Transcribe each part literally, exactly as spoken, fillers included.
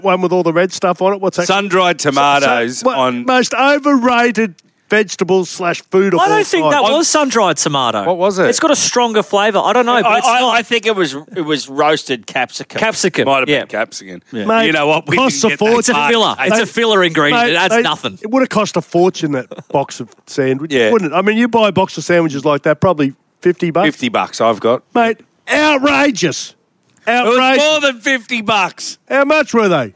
one with all the red stuff on it. What's that? Sun-dried tomatoes So- so- what- on... most overrated vegetables slash food of I all don't think time. that was sun-dried tomato. What was it? It's got a stronger flavour. I don't know, but I, it's I, not. I think it was it was roasted capsicum. Capsicum. Might have yeah. been capsicum. Mate, You know what? We costs didn't a get that fortune. It's a far. filler. It's a filler ingredient. Mate, it adds they- nothing. It would have cost a fortune, that box of sandwiches, Yeah. wouldn't it? I mean, you buy a box of sandwiches like that, probably fifty bucks. fifty bucks I've got. Mate, outrageous. It was Outrageous. more than fifty bucks. How much were they?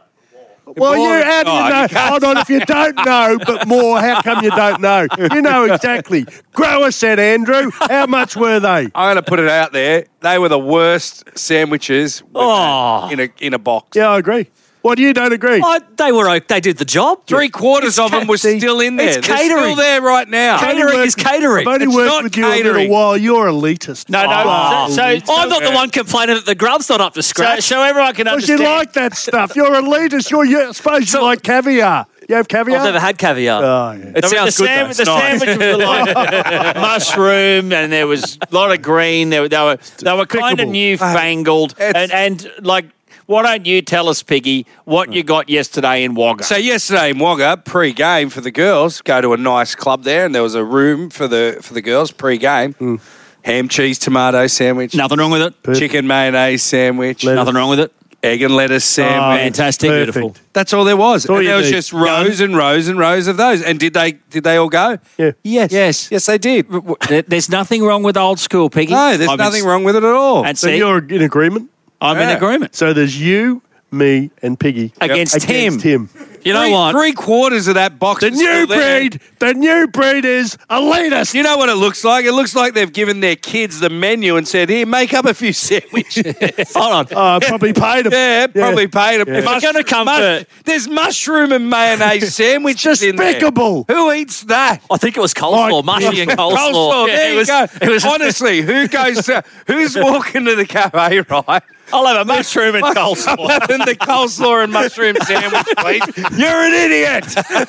Well, More you, than- how do you Oh, know? you can't Hold on, if you don't know, but more, how come you don't know? You know exactly. Grower said, Andrew, how much were they? I'm going to put it out there. They were the worst sandwiches we've Oh. had in a in a box. Yeah, I agree. What, you don't agree? Oh, they were. o- They did the job. Three quarters of them were see, still in there. it's They're catering. still there right now. Catering. I've only is worked- catering. I've only It's worked not with you a catering. little while. You're elitist. No, no. Oh. so, so, I'm not the one complaining that the grub's not up to so, scratch. so everyone can Because you understand. like that stuff. You're elitist. You're, you're supposed So- you like caviar. You have caviar? I've never had caviar. Oh, yeah. It the, sounds the, good, sand- though. the It's nice. sandwiches were like mushroom, and there was a lot of green. They, were- they were they were kind of Despicable. newfangled, It's- and and like. Why don't you tell us, Piggy, what you got yesterday in Wagga? So yesterday in Wagga, pre-game for the girls, go to a nice club there, and there was a room for the for the girls pre-game. Mm. Ham, cheese, tomato sandwich, Nothing wrong with it. chicken mayonnaise sandwich, Lettuce. Nothing wrong with it. egg and lettuce sandwich. Fantastic, Perfect. beautiful. That's all there was. all And you there was need. just rows and rows and rows of those. And did they did they all go? Yeah. Yes. Yes. Yes, they did. There- There's nothing wrong with old school, Piggy. No, there's I'm nothing in- wrong with it at all. And So see, you're in agreement? I'm in Yeah. agreement. So there's you, me, and Piggy Against against him. him. You know three, what? Three quarters of that box The is new still there. breed, the new breed is elitist. You know what it looks like? It looks like they've given their kids the menu and said, "Here, make up a few sandwiches." Hold on. Oh, probably paid them. yeah, probably paid them. Yeah. If you're gonna come for- there's mushroom and mayonnaise sandwiches in there. Despicable. Who eats that? I think it was coleslaw, Mike, mushy and coleslaw. Coleslaw. Yeah, There it you was, go. It was, Honestly, who goes? To, who's walking to the cafe, right? I'll have a mushroom and coleslaw. I'm having the coleslaw and mushroom sandwich, please. You're an idiot.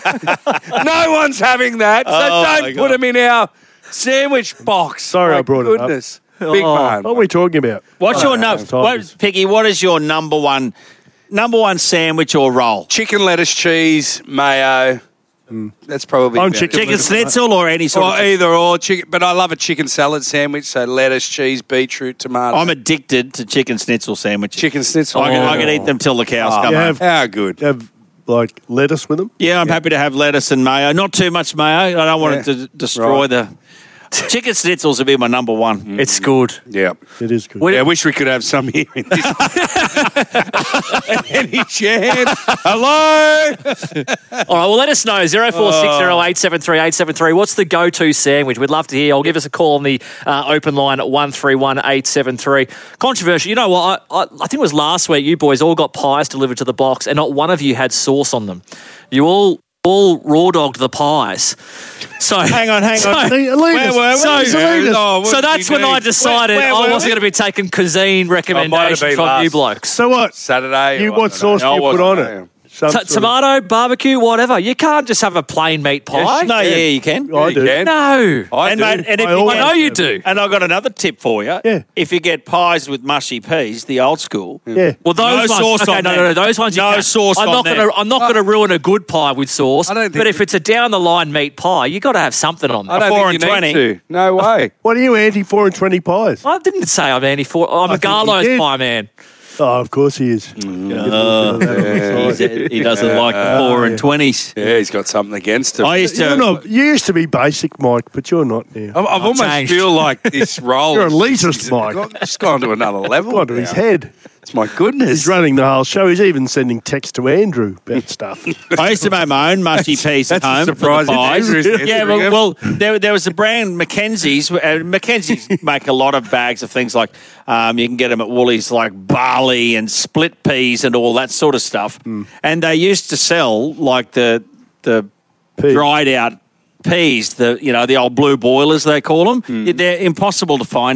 No one's having that, so Oh, my don't God. put them in our sandwich box. Sorry My I brought it up. goodness. Big Oh. man. What are we talking about? What's your num- Tigers. what, Piggy? What is your number one number one sandwich or roll? Chicken, lettuce, cheese, mayo. That's probably I'm about chicken it. Chicken schnitzel or any sort Or of. either or chicken, but I love a chicken salad sandwich. So lettuce, cheese, beetroot, tomato. I'm addicted to chicken schnitzel sandwiches. chicken schnitzel. I can, I can Oh. eat them till the cows Oh, come You home. have, How good. have like lettuce with them? Yeah, I'm happy to have lettuce and mayo. Not too much mayo. I don't want it Yeah. to destroy Right. the. Chicken schnitzels would be my number one. it's good. Yeah. It is good. Yeah, I wish we could have some here in this. Any chance? Hello? All right, well, let us know. zero four six zero eight seven three eight seven three. What's the go-to sandwich? We'd love to hear. I'll give us a call on the uh, open line at one three one eight seven three. Controversial. You know what? I, I, I think it was last week you boys all got pies delivered to the box and not one of you had sauce on them. You all all raw-dogged the pies. So Hang on, hang so- on. The elitist. Where were we? So, Yeah. elitist. Oh, what So did that's you when do? I decided Where- where I were wasn't we? going to be taking cuisine recommendations been from last. you blokes. So what? Saturday. You, or- what sauce no, do you I put on wasn't. it? Some T- sort of- tomato, barbecue, whatever. You can't just have a plain meat pie. Yes, you No, can. yeah, you can. I You do. can. No. I and do. mate, and if I you always get- I know you have. do. And I've got another tip for you. Yeah. If you get pies with mushy peas, the old school. Yeah. Well, those No ones, sauce okay, on no, them. no, no, those ones. You No can. sauce I'm on not them. gonna. I'm not going to ruin a good pie with sauce. I don't think but if you- it's a down the line meat pie, you got to have something on I there. don't four think and you need to. No way. What are you, anti four and twenty pies? I didn't say I'm anti four. I'm I a think you Garlo's did. pie man. Oh, of course he is. Oh, he's- he doesn't like the four and twenties. Yeah, he's got something against him. I used You're to. not, you used to be basic, Mike, but you're not now. I've, I've almost changed. feel like this role. You're is- elitist, is- Mike. got- It's gone to another level. Gone to his now. head. It's my goodness. He's running the whole show. He's even sending texts to Andrew about stuff. I used to make my own mushy peas at that's a home. surprise For the pies. if Andrew's Yeah, answering well, them. well there, there was a brand, Mackenzie's. Uh, Mackenzie's make a lot of bags of things like um, you can get them at Woolies, like barley and split peas and all that sort of stuff. And they used to sell like the the Peas. dried out peas, the you know the old blue boilers they call them. They're impossible to find now.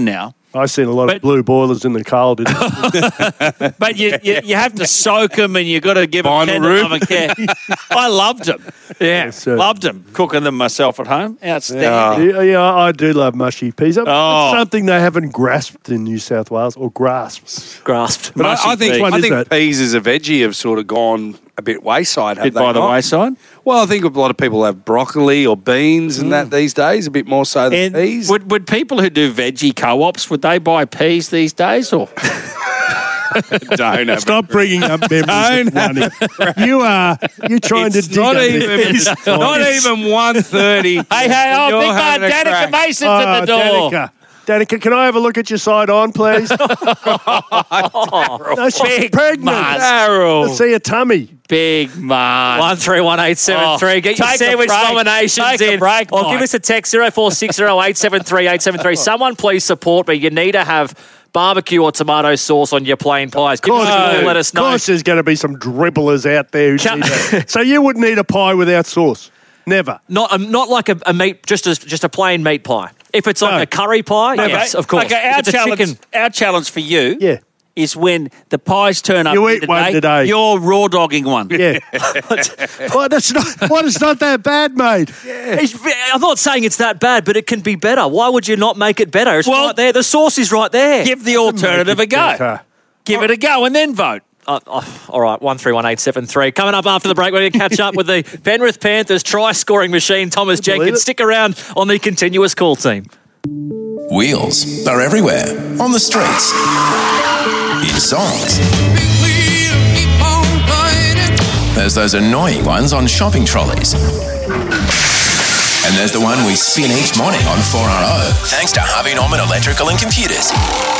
I seen a lot But- of blue boilers in the coal, didn't I? But you, you you have to soak them and you got to give them Vinyl tender room. love and care. I loved them. Yeah, Yes, sir. loved them. Cooking them myself at home. Outstanding. yeah, yeah, I do love mushy peas. It's Oh. something they haven't grasped in New South Wales, or grasped. Grasped. But Mushy I, I think peas. What I is think that? peas as a veggie have sort of gone a bit wayside. Have Bit they by the not? wayside. Well, I think a lot of people have broccoli or beans and that these days, a bit more so than And peas. would, would people who do veggie co-ops, would they buy peas these days? Or Don't have Stop bringing up memories of running. You are you're trying It's to dig not up even this- not even one thirty. hey, hey, oh, big man, Danica Mason's at the door. Oh, Danica. Danica, can I have a look at your side on, please? No, she's Big pregnant. man. Daryl. Let's see a tummy. Big man. One three one eight seven three. Oh, Get your take a sandwich break. nominations Take a in. break, or Mike. give us a text zero four six zero eight seven three eight seven three. Someone please support me. You need to have barbecue or tomato sauce on your plain pies. Give us a call. Let us Of know. course, there's going to be some dribblers out there. Who Can- need a- so you wouldn't eat a pie without sauce? Never. Not um, not like a, a meat, just a, just a plain meat pie. If it's like No. a curry pie, Never. yes, of course. Okay, If our it's a challenge, chicken, our challenge for you Yeah. is when the pies turn up You here eat one today. You're raw dogging one. Yeah. well, that's not. Well, it's not that bad, mate. It's- I'm not saying it's that bad, but it can be better. Why would you not make it better? It's Well- right there. The sauce is right there. Give the alternative a go. better. Give it a go and then vote. Uh, oh, all right, one three one eight seven three. Coming up after the break, we're going to catch up with the Penrith Panthers try-scoring machine, Thomas believe Jenkins. it? Stick around on the continuous call team. Wheels are everywhere, on the streets, in songs. There's those annoying ones on shopping trolleys. And there's the one we spin each morning on four R O, thanks to Harvey Norman Electrical and Computers.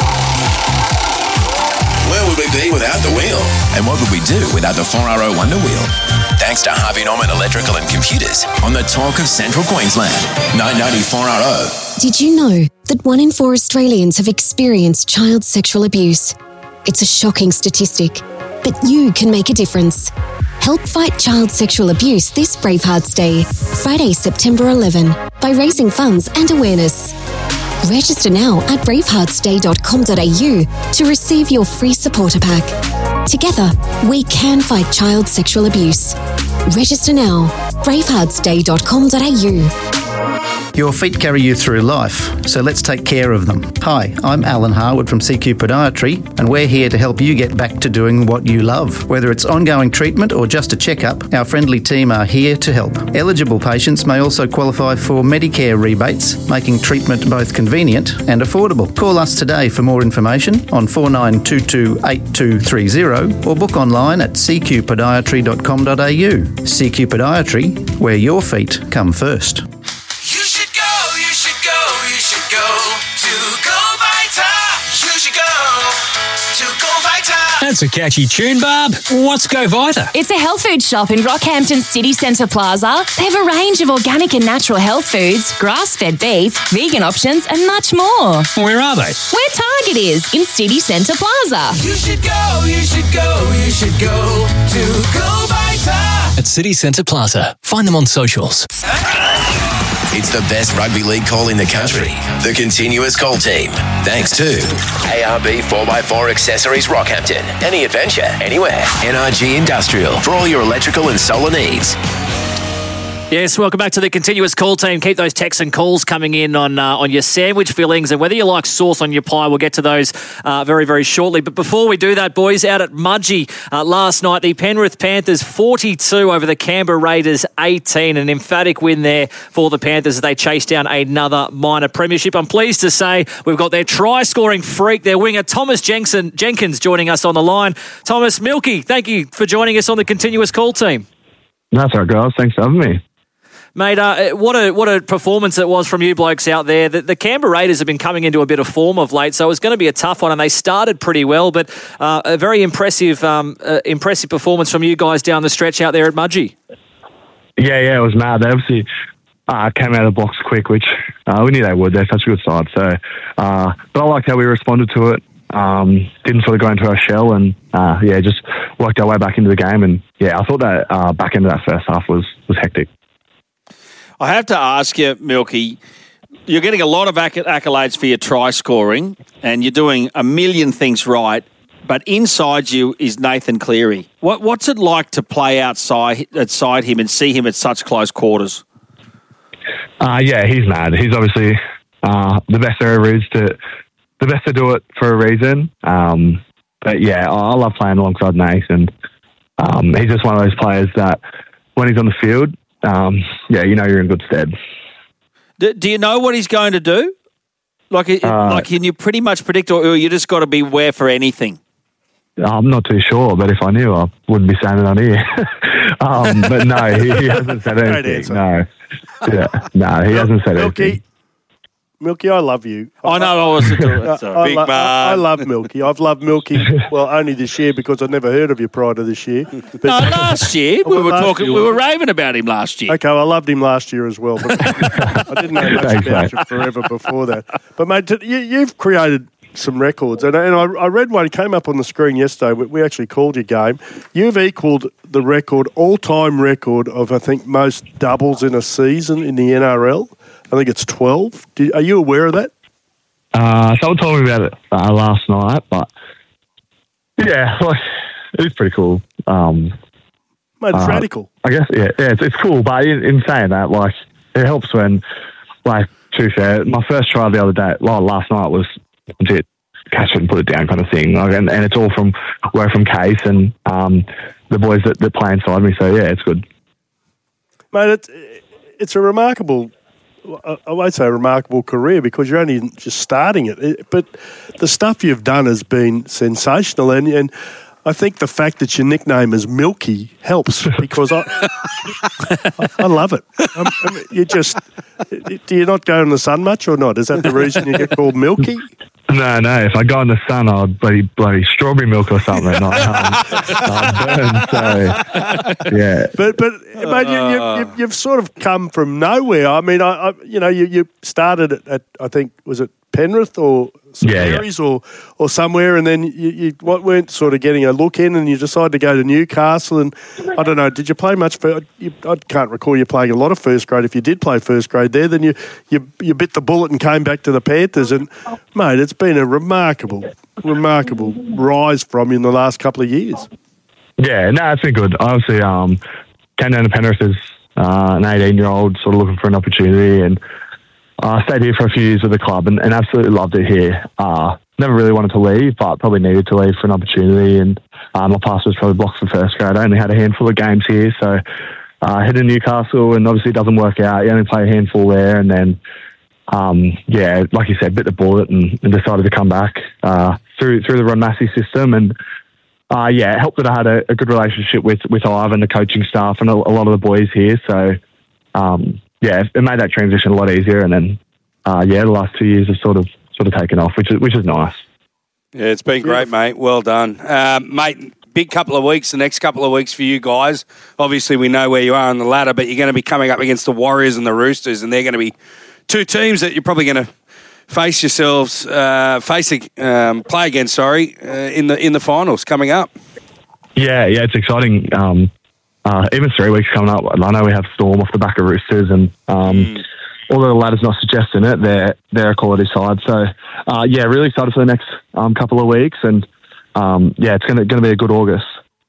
Where would we be without the wheel? And what would we do without the four R O Wonder Wheel? Thanks to Harvey Norman Electrical and Computers on the talk of Central Queensland. nine ninety four R O. Did you know that one in four Australians have experienced child sexual abuse? It's a shocking statistic, but you can make a difference. Help fight child sexual abuse this Bravehearts Day, Friday, September eleventh, by raising funds and awareness. Register now at bravehearts day dot com dot a u to receive your free supporter pack. Together, we can fight child sexual abuse. Register now, bravehearts day dot com dot a u. Your feet carry you through life, so let's take care of them. Hi, I'm Alan Harwood from C Q Podiatry, and we're here to help you get back to doing what you love. Whether it's ongoing treatment or just a checkup, our friendly team are here to help. Eligible patients may also qualify for Medicare rebates, making treatment both convenient and affordable. Call us today for more information on four nine two two eight two three zero or book online at c q podiatry dot com dot a u. C Q Podiatry, where your feet come first. You should go, you should go, you should go to Go Vita. You should go to Go Vita. That's a catchy tune, Barb. What's Go Vita? It's a health food shop in Rockhampton City Centre Plaza. They have a range of organic and natural health foods, grass-fed beef, vegan options, and much more. Where are they? Where Target is, in City Centre Plaza. You should go, you should go, you should go to Go Vita. At City Centre Plaza. Find them on socials. It's the best rugby league call in the country. The Continuous Call Team. Thanks to A R B four by four Accessories Rockhampton. Any adventure, anywhere. N R G Industrial for all your electrical and solar needs. Yes, welcome back to the continuous call team. Keep those texts and calls coming in on uh, on your sandwich fillings, and whether you like sauce on your pie, we'll get to those uh, very, very shortly. But before we do that, boys, out at Mudgee uh, last night, the Penrith Panthers forty-two over the Canberra Raiders eighteen. An emphatic win there for the Panthers as they chase down another minor premiership. I'm pleased to say we've got their try-scoring freak, their winger, Thomas Jensen, Jenkins, joining us on the line. Thomas, Milky, thank you for joining us on the continuous call team. That's all right, guys. Thanks for having me. Mate, uh, what a what a performance it was from you blokes out there. The, the Canberra Raiders have been coming into a bit of form of late, so it was going to be a tough one, and they started pretty well, but uh, a very impressive um, uh, impressive performance from you guys down the stretch out there at Mudgee. Yeah, yeah, it was mad. They obviously uh, came out of the blocks quick, which uh, we knew they would. They're such a good side. So, uh, but I liked how we responded to it. Um, didn't sort of go into our shell, and uh, yeah, just worked our way back into the game. And yeah, I thought that uh, back into that first half was was hectic. I have to ask you, Milky, you're getting a lot of acc- accolades for your try scoring, and you're doing a million things right. But inside you is Nathan Cleary. What What's it like to play outside outside him and see him at such close quarters? Uh, yeah, he's mad. He's obviously uh, the best there ever is to the best to do it for a reason. Um, but yeah, I love playing alongside Nathan. Um, he's just one of those players that when he's on the field, um, yeah, you know you're in good stead. Do, do you know what he's going to do? Like, uh, like, can you pretty much predict, or you just got to beware for anything? I'm not too sure, but if I knew, I wouldn't be saying it on here. um, but no, he, he hasn't said anything. No, yeah, no, he hasn't said Milky, anything. Milky, I love you. I know I wasn't doing it. I, Big lo- man. I, I love Milky. I've loved Milky, well, only this year because I'd never heard of you prior to this year. But, no, last year. We were talking, year. we were raving about him last year. Okay, well, I loved him last year as well, but I didn't know much Thanks, about mate. you forever before that. But, mate, you, you've created some records, and, and I, I read one, it came up on the screen yesterday, we, we actually called your game. You've equalled the record, all-time record of, I think, most doubles in a season in the N R L. I think it's twelve. Do, are you aware of that? Uh, someone told me about it uh, last night, but yeah, like, it's pretty cool. Um, Mate, it's uh, radical. I guess, yeah, yeah it's, it's cool, but in, in saying that, like, it helps when, like, to be fair, my first try the other day, well, last night was legit catch it and put it down kind of thing. Like, and, and it's all from work from Case and um, the boys that, that play inside me, so yeah, it's good. Mate, it's, it's a remarkable, I won't say a remarkable career because you're only just starting it, it but the stuff you've done has been sensational, and, and I think the fact that your nickname is Milky helps because I I, I love it. I'm, I mean, you just, do you not go in the sun much or not? Is that the reason you get called Milky? No, no. If I go in the sun, I'd bloody, bloody strawberry milk or something. Not, um, I'd burn, so, yeah. But, but mate, you, you, you, you've sort of come from nowhere. I mean, I, I you know, you, you started at, at, I think, was it Penrith or St Yeah, Mary's or, or somewhere, and then you, you weren't sort of getting a look in, and you decided to go to Newcastle. And I don't know, did you play much? For, you, I can't recall you playing a lot of first grade. If you did play first grade there, then you, you you bit the bullet and came back to the Panthers. And mate, it's been a remarkable, remarkable rise from you in the last couple of years. Yeah, no, it's been good. Obviously, um, came down to Penrith as uh, an eighteen-year-old, sort of looking for an opportunity, and I uh, stayed here for a few years with the club and, and absolutely loved it here. Uh, never really wanted to leave, but probably needed to leave for an opportunity. And uh, my pass was probably blocked for first grade. I only had a handful of games here, so uh, headed to Newcastle, and obviously it doesn't work out. You only play a handful there, and then, um, yeah, like you said, bit the bullet and, and decided to come back uh, through through the Ron Massey system. And uh, yeah, it helped that I had a, a good relationship with with Ivan, the coaching staff, and a, a lot of the boys here. So. Um, Yeah, it made that transition a lot easier, and then uh, yeah, the last two years have sort of sort of taken off, which is which is nice. Yeah, it's been great, mate. Well done, um, mate. Big couple of weeks, the next couple of weeks for you guys. Obviously, we know where you are on the ladder, but you're going to be coming up against the Warriors and the Roosters, and they're going to be two teams that you're probably going to face yourselves, uh, face um, play against. Sorry, uh, in the in the finals coming up. Yeah, yeah, it's exciting. Um, Uh, even three weeks coming up, I know we have Storm off the back of Roosters, and um, mm. although the ladder's not suggesting it, they're they're a quality side. So uh, yeah, really excited for the next um, couple of weeks, and um, yeah, it's gonna gonna be a good August.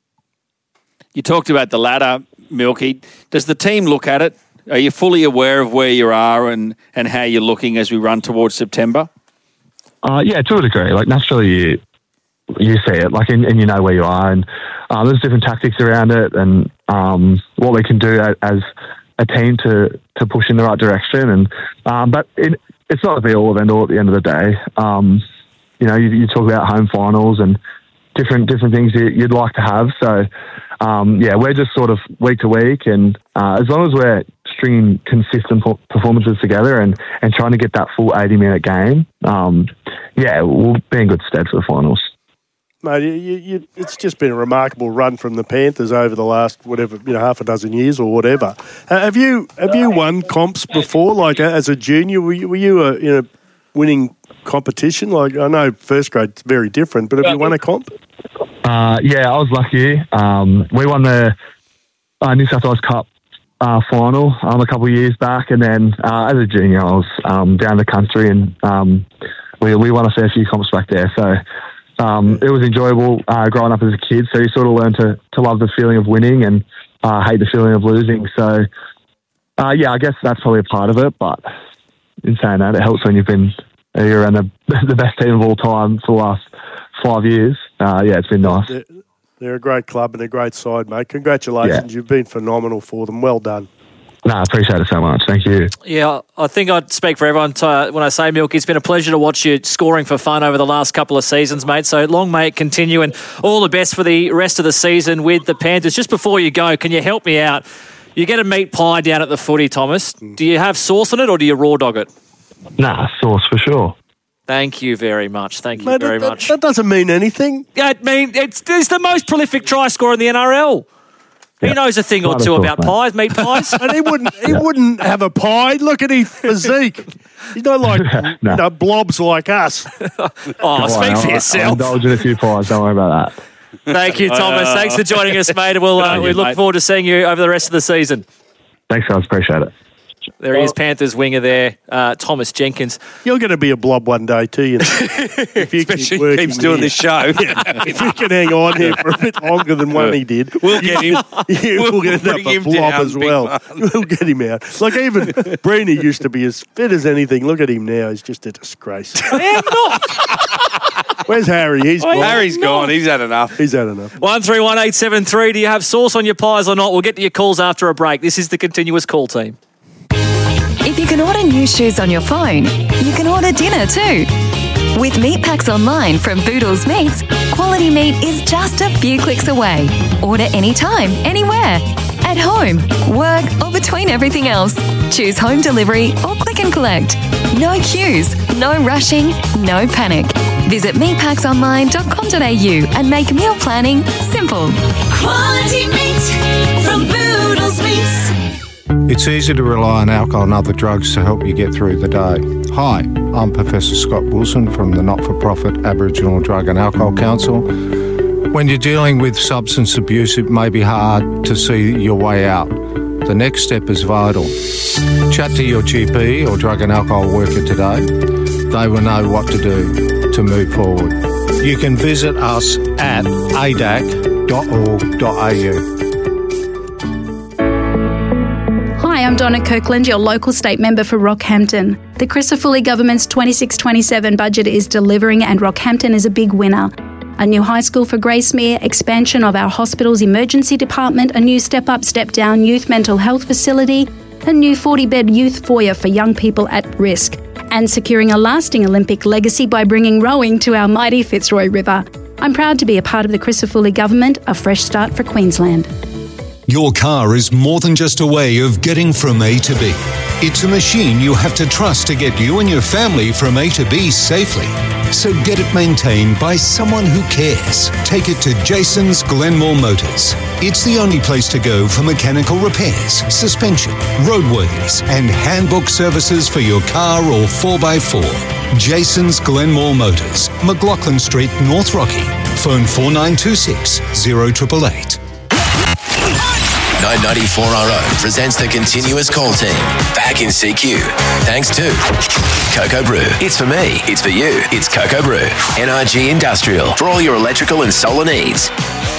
You talked about the ladder, Milky. Does the team look at it? Are you fully aware of where you are and, and how you're looking as we run towards September? Uh, yeah, to a degree. Like naturally, you you see it, like, and, and you know where you are, and um, there's different tactics around it, and um, what we can do as a team to, to push in the right direction. And um, but it, it's not the be all of end all at the end of the day. Um, you know, you, you talk about home finals and different different things you, you'd like to have. So um, yeah, we're just sort of week to week, and uh, as long as we're stringing consistent performances together and, and trying to get that full eighty minute game, um, yeah, we'll be in good stead for the finals. Mate, you, you, it's just been a remarkable run from the Panthers over the last whatever, you know, half a dozen years or whatever. Uh, have you have you won comps before? Like uh, as a junior, were you, were you a, in a winning competition? Like I know first grade's very different, but have you won a comp? Uh, yeah, I was lucky. Um, we won the uh, New South Wales Cup uh, final um, a couple of years back, and then uh, as a junior, I was um, down the country, and um, we we won a fair few comps back there. So um, it was enjoyable uh, growing up as a kid. So you sort of learn to to love the feeling of winning and uh, hate the feeling of losing. So uh, yeah, I guess that's probably a part of it. But in saying that, it helps when you've been you're in the the best team of all time for the last five years. Uh, yeah, it's been nice. They're, they're a great club and a great side, mate. Congratulations. Yeah. You've been phenomenal for them. Well done. No, I appreciate it so much. Thank you. Yeah, I think I'd speak for everyone to, uh, when I say, Milky, it's been a pleasure to watch you scoring for fun over the last couple of seasons, mate. So long may it continue, and all the best for the rest of the season with the Panthers. Just before you go, can you help me out? You get a meat pie down at the footy, Thomas. Do you have sauce on it or do you raw dog it? Nah, sauce for sure. Thank you very much. Thank you Mate, very that, much. That doesn't mean anything. Yeah, I mean, it's, it's the most prolific try scorer in the N R L. He Yeah. knows a thing or Not a two sauce, about mate. pies, meat pies. And he wouldn't he wouldn't have a pie. Look at his physique. He's not like No. you know, blobs like us. Oh, Don't speak worry, for I'll- I'll yourself. indulge in a few pies. Don't worry about that. Thank you, Thomas. Thanks for joining us, mate. And We'll, uh, on we you, look mate. forward to seeing you over the rest of the season. Thanks, guys. Appreciate it. There he is, Panthers winger there, uh, Thomas Jenkins. You're going to be a blob one day too. You know? If you Especially keep working keeps doing here. this show. If you can hang on here for a bit longer than one he did, We'll get him. you will We'll get up bring a him blob down, as big well. man. We'll get him out. Like even Breeny used to be as fit as anything. Look at him now. He's just a disgrace. I am not. Where's Harry? He's gone. Harry's gone. He's had enough. He's had enough. one three one eight seven three. Do you have sauce on your pies or not? We'll get to your calls after a break. This is the continuous call team. If you can order new shoes on your phone, you can order dinner too. With meat packs online from Boodles Meats, quality meat is just a few clicks away. Order anytime, anywhere. At home, work, or between everything else. Choose home delivery or click and collect. No queues, no rushing, no panic. Visit meat packs online dot com dot a u and make meal planning simple. Quality meat from Boodles Meats. It's easy to rely on alcohol and other drugs to help you get through the day. Hi, I'm Professor Scott Wilson from the not-for-profit Aboriginal Drug and Alcohol Council. When you're dealing with substance abuse, it may be hard to see your way out. The next step is vital. Chat to your G P or drug and alcohol worker today. They will know what to do to move forward. You can visit us at a d a c dot org dot a u. Hi, I'm Donna Kirkland, your local state member for Rockhampton. The Christopher government's twenty-six twenty-seven budget is delivering and Rockhampton is a big winner. A new high school for Gracemere, expansion of our hospital's emergency department, a new step-up, step-down youth mental health facility, a new forty-bed youth foyer for young people at risk, and securing a lasting Olympic legacy by bringing rowing to our mighty Fitzroy River. I'm proud to be a part of the Christopher government, a fresh start for Queensland. Your car is more than just a way of getting from A to B. It's a machine you have to trust to get you and your family from A to B safely. So get it maintained by someone who cares. Take it to Jason's Glenmore Motors. It's the only place to go for mechanical repairs, suspension, roadworthies, and handbook services for your car or four by four. Jason's Glenmore Motors, McLaughlin Street, North Rocky. Phone four nine two six, zero eight eight eight. nine ninety-four R O presents the continuous call team. Back in C Q. Thanks to Cocoa Brew. It's for me. It's for you. It's Cocoa Brew. N R G Industrial. For all your electrical and solar needs.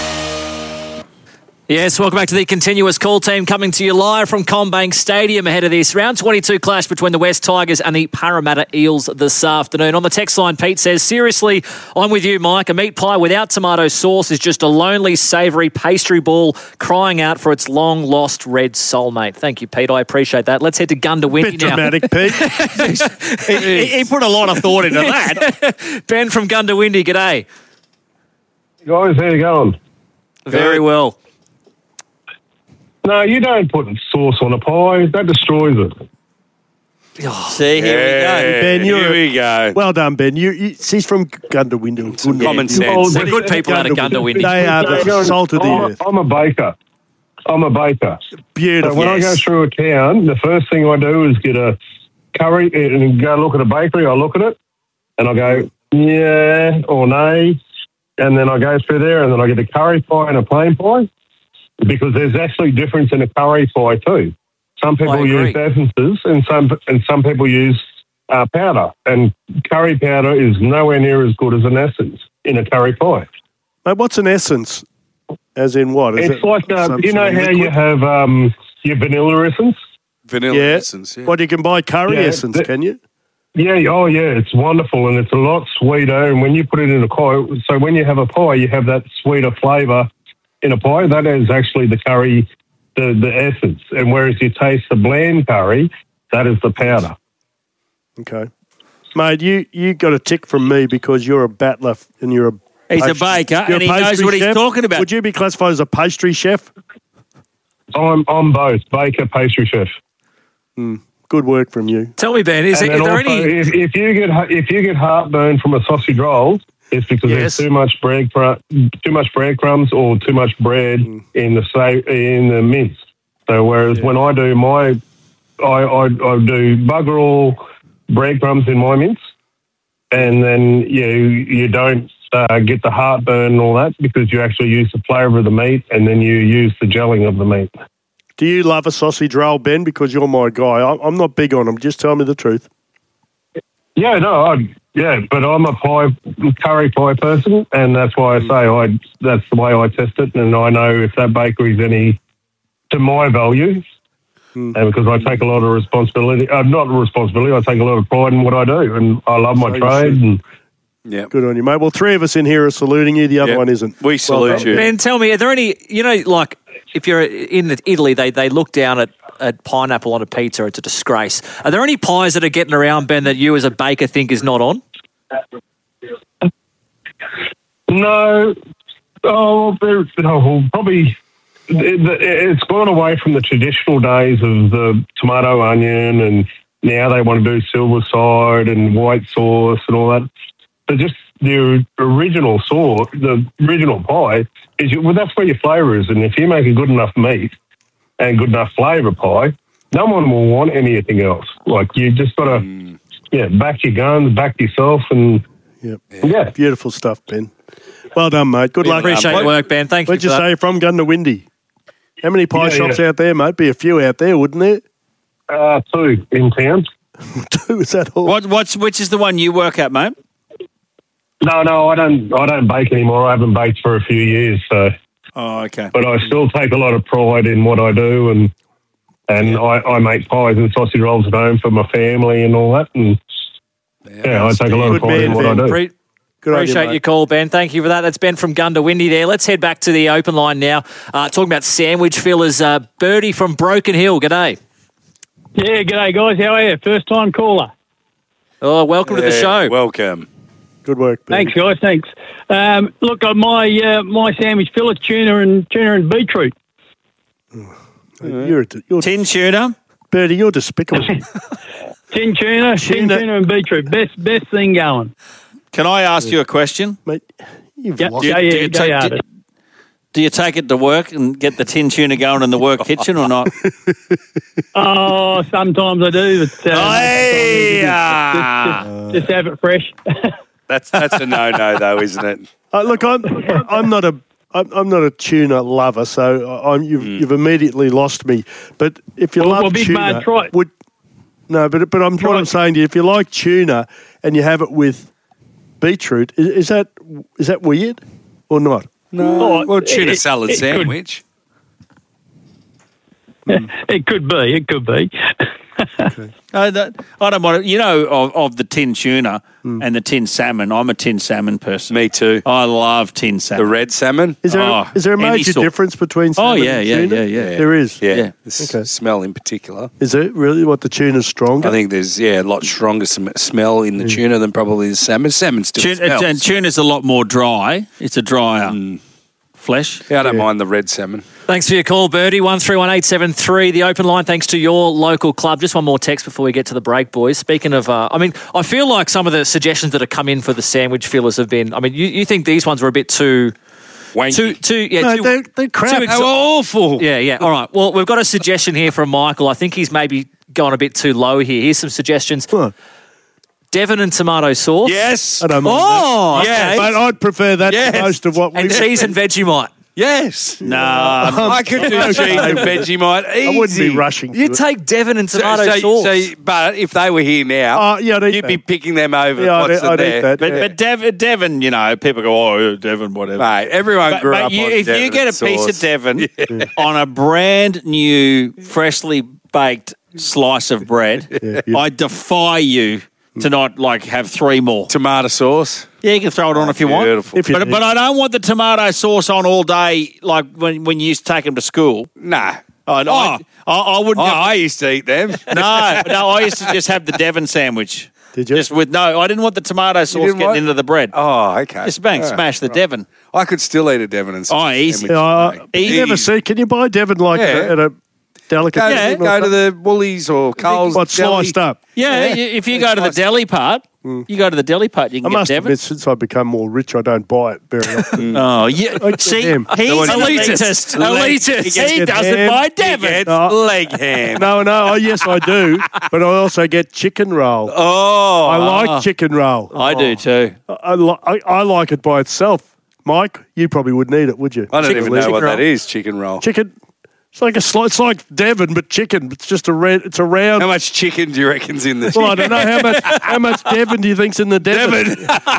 Yes, welcome back to the continuous call team, coming to you live from Combank Stadium ahead of this round twenty-two clash between the West Tigers and the Parramatta Eels this afternoon. On the text line, Pete says, seriously, I'm with you, Mike. A meat pie without tomato sauce is just a lonely, savoury pastry ball crying out for its long-lost red soulmate. Thank you, Pete. I appreciate that. Let's head to Gundawindi Bit now. dramatic, Pete. he, he put a lot of thought into that. Ben from Gundawindi, g'day. Guys, how you going? Very well. No, you don't put sauce on a pie. That destroys it. See, here we go. Ben, you're Here we go. well done, Ben. You, you, she's from Gundawindi. Some common sense. Oh, They're good people out of Gundawindi. They are the salt of the I'm, earth. I'm a baker. I'm a baker. Beautiful. So when I go through a town, the first thing I do is get a curry and go look at a bakery. I look at it and I go, yeah or nay. And then I go through there and then I get a curry pie and a plain pie. because there's actually difference in a curry pie too. Some people agree. use essences and some and some people use uh, powder. And curry powder is nowhere near as good as an essence in a curry pie. Mate, what's an essence? As in what? Is it's it like, uh, some you know sort of how liquid? you have um, your vanilla essence? Vanilla Yeah. essence, yeah. What, you can buy curry Yeah, essence, the- can you? Yeah, oh yeah, it's wonderful and it's a lot sweeter. And when you put it in a pie, so when you have a pie, you have that sweeter flavour in a pie. That is actually the curry, the, the essence. And whereas you taste the bland curry, that is the powder. Okay. Mate, you, you got a tick from me because you're a battler and you're a He's a pastry- baker you're and a he knows pastry what he's chef. talking about. Would you be classified as a pastry chef? I'm, I'm both, baker, pastry chef. Good work from you. Tell me, Ben, is, And it, is then there also, any... if, if you get if you get heartburn from a sausage roll, it's because Yes. there's too much bread too much breadcrumbs or too much bread Mm. in the sa- in the mince. So whereas when I do my, I, I I do bugger all breadcrumbs in my mince, and then you you don't uh, get the heartburn and all that because you actually use the flavour of the meat and then you use the gelling of the meat. Do you love a sausage roll, Ben? Because you're my guy. I'm, I'm not big on them. Just tell me the truth. Yeah, no, I, yeah, but I'm a pie curry pie person, and that's why I say I. That's the way I test it, and I know if that bakery's any to my value, and because I take a lot of responsibility. Uh, not responsibility. I take a lot of pride in what I do, and I love my So you trade. should. And Yeah. Good on you, mate. Well, three of us in here are saluting you. The other Yeah. one isn't. We salute done. you. Ben, tell me, are there any, you know, like if you're in Italy, they, they look down at, at pineapple on a pizza, it's a disgrace. Are there any pies that are getting around, Ben, that you as a baker think is not on? no, oh, there, no, probably. It, it's gone away from the traditional days of the tomato onion, and now they want to do silver side and white sauce and all that. But just the original sauce, the original pie, is well, that's where your flavour is. And if you make a good enough meat and good enough flavour pie, no one will want anything else. Like you just got to, mm. yeah, back your guns, back yourself, and Yep. yeah, Beautiful stuff, Ben. Well done, mate. Good We luck. appreciate your work, Ben. Thank you What'd for you that. say from Gundawindi? How many pie Yeah, shops yeah. out there, mate? Be a few out there, wouldn't there? uh, two in town. Two, is that all? What, what's which is the one you work at, mate? No, no, I don't. I don't bake anymore. I haven't baked for a few years. So, Oh, okay. but I still take a lot of pride in what I do, and and I, I make pies and sausage rolls at home for my family and all that. And yeah, I take a lot of Good pride in man, what I Ben. do. Pre- Good on you, Appreciate mate. your call, Ben. Thank you for that. That's Ben from Gundawindi there. Let's head back to the open line now. Uh, talking about sandwich fillers. Uh, Birdie from Broken Hill. G'day. Yeah, g'day guys. How are you? First time caller. Oh, welcome to the Yeah, show. Welcome. Good work, Ben. Thanks, guys. Thanks. Um, look, uh, my uh, my sandwich fillet tuna and tuna and beetroot. You're, a, you're Tin tuna. Birdie, you're despicable. Tin tuna, tin Tuna. tuna and beetroot. Best best thing going. Can I ask you a question? Mate, you've Yep. lost Yeah, Do you- yeah, do you go take- at do- it. Do you take it to work and get the tin tuna going in the work kitchen or not? Oh, sometimes I do. But, uh, Hey, just, ah. just, just have it fresh. That's that's a no no though, isn't it? Uh, look, I'm I'm not a I'm, I'm not a tuna lover, so I'm you've Mm. you've immediately lost me. But if you Well, love well, big tuna, man, try it. would no, but but I'm what I'm saying to you, if you like tuna and you have it with beetroot, is, is that is that weird or not? Oh, Well, tuna it- salad it could- sandwich. It could be. It could be. I don't, I don't want to, you know, of, of the tin tuna and the tin salmon. I'm a tin salmon person. Me too. I love tin salmon. The red salmon. Is there Oh, a, is there a any major sort. difference between Oh, salmon yeah, and yeah, tuna? yeah, yeah. There is. Yeah. Yeah. The s- Okay. smell in particular. Is it really what the tuna's stronger? I think there's yeah a lot stronger sm- smell in the tuna than probably the salmon. Salmon still Tuna, smells. and tuna's a lot more dry. It's a drier flesh. Yeah, I don't mind the red salmon. Thanks for your call, Birdie. one three one eight seven three, the open line, thanks to your local club. Just one more text before we get to the break, boys. Speaking of, uh, I mean, I feel like some of the suggestions that have come in for the sandwich fillers have been, I mean, you, you think these ones were a bit too... Wanky. Too, too, yeah, No, too, they're, they're crap. too They were awful. Yeah, yeah. All right. Well, we've got a suggestion here from Michael. I think he's maybe gone a bit too low here. Here's some suggestions. Huh. Devon and tomato sauce. Yes. I don't mind Oh, that. okay. But I'd prefer that Yes. to most of what we And cheese and Vegemite. Yes. No, I could do cheese and Vegemite easy. I wouldn't be rushing. You to it. take Devon and So, tomato so, sauce. so, but if they were here now, Oh, yeah, I'd eat you'd that. be picking them over. Yeah, I'd what's eat- I'd eat there. that. But, Yeah. but Dev, Devon, you know, people go, oh, Devon, whatever. Mate, everyone But, grew but up you, on if Devon you get a piece sauce. of Devon on a brand new, freshly baked slice of bread, I defy you to not like have three more. Tomato sauce. Yeah, you can throw it on if you want. Beautiful. If you But, need- but I don't want the tomato sauce on all day, like when, when you used to take them to school. Nah. I, Oh. I, I, I wouldn't. Oh, have- I used to eat them. no, no, I used to just have the Devon sandwich. Did you? Just with no, I didn't want the tomato sauce didn't getting want- into the bread. Oh, okay. Just bang, All right, smash the right. Devon. I could still eat a Devon and Oh, easy. sandwich, Uh, mate. you never Easy. see. Can you buy Devon like Yeah. at a delicate? Go, yeah, go to the Woolies or Coles. What deli. sliced up? Yeah, Yeah. y- if you It's go to the nice. deli part, you go to the deli part, you I can get must Devon. admit, since I've become more rich, I don't buy it very often. Oh, yeah. I get See, ham. he's So an what do you elitist. get? Elitist. He get doesn't ham. buy He Devon. gets No. leg ham. No, no. Oh, yes, I do. But I also get chicken roll. Oh. I like chicken roll. I do too. I, I, li- I, I like it by itself. Mike, you probably wouldn't eat it, would you? I don't Chicken even roll. know what Chicken that roll. is, chicken roll. Chicken. It's like a sli- It's like Devon, but chicken. It's just a red. It's a round. How much chicken do you reckon's in the Well, I don't know how much. How much Devon do you think's in the Devon?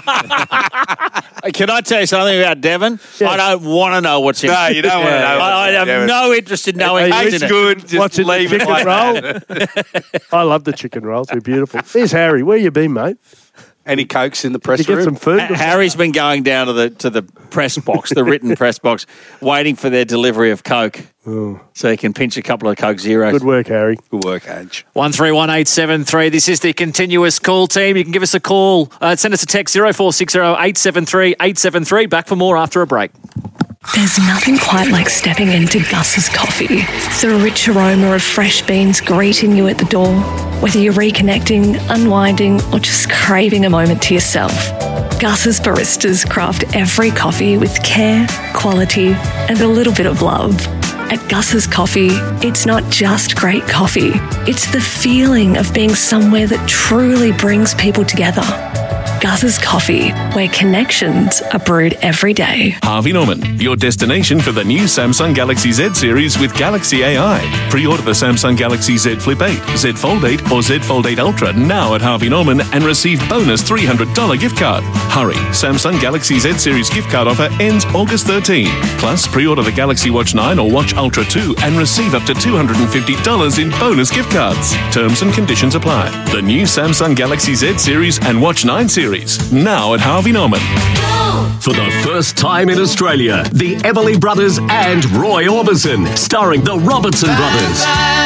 Can I tell you something about Devon? I don't want to know what's in No, it. you don't want to know. I, I what's in have Devon. no interest in knowing Hey, what's Tastes in it. good. Just What's in the leave it chicken like roll? that. I love the chicken rolls. They're beautiful. There's Harry. Where you been, mate? Any cokes in the Did press you get room? some food? Ha- Harry's been going down to the to the press box, the written press box, waiting for their delivery of Coke, so he can pinch a couple of Coke Zeros. Good work, Harry. Good work, Age. One three one eight seven three. This is the continuous call team. You can give us a call. Uh, send us a text zero four six zero eight seven three eight seven three. Back for more after a break. There's nothing quite like stepping into Gus's coffee. The rich aroma of fresh beans greeting you at the door. Whether you're reconnecting, unwinding, or just craving a moment to yourself, Gus's baristas craft every coffee with care, quality, and a little bit of love. At Gus's Coffee, it's not just great coffee. It's the feeling of being somewhere that truly brings people together. Gus's Coffee, where connections are brewed every day. Harvey Norman, your destination for the new Samsung Galaxy Z series with Galaxy A I. Pre-order the Samsung Galaxy Z Flip eight, Z Fold eight, or Z Fold eight Ultra now at Harvey Norman and receive bonus three hundred dollars gift card. Hurry, Samsung Galaxy Z series gift card offer ends August thirteenth. Plus, pre-order the Galaxy Watch nine or Watch Ultra two and receive up to two hundred fifty dollars in bonus gift cards. Terms and conditions apply. The new Samsung Galaxy Z series and Watch nine series now at Harvey Norman. For the first time in Australia, the Everly Brothers and Roy Orbison, starring the Robertson Brothers.